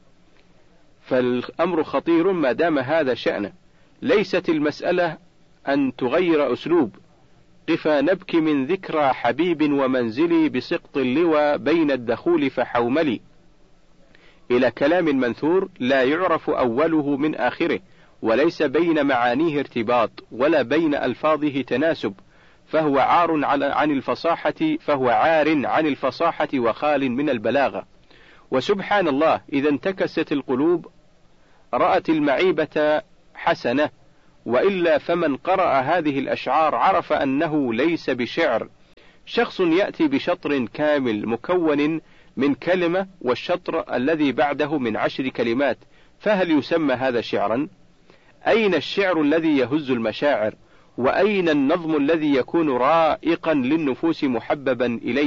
فالأمر خطير ما دام هذا شأنه. ليست المسألة أن تغير أسلوب. قفا نبكي من ذكرى حبيب ومنزلي بسقط اللوى بين الدخول فحوملي، إلى كلام منثور لا يعرف أوله من آخره، وليس بين معانيه ارتباط ولا بين ألفاظه تناسب، فهو عار عن الفصاحة فهو عار عن الفصاحة وخال من البلاغة. وسبحان الله إذا انتكست القلوب رأت المعيبة حسنة، وإلا فمن قرأ هذه الأشعار عرف أنه ليس بشعر. شخص يأتي بشطر كامل مكون من كلمة والشطر الذي بعده من عشر كلمات، فهل يسمى هذا شعرا؟ أين الشعر الذي يهز المشاعر؟ وأين النظم الذي يكون رائقا للنفوس محببا إليه؟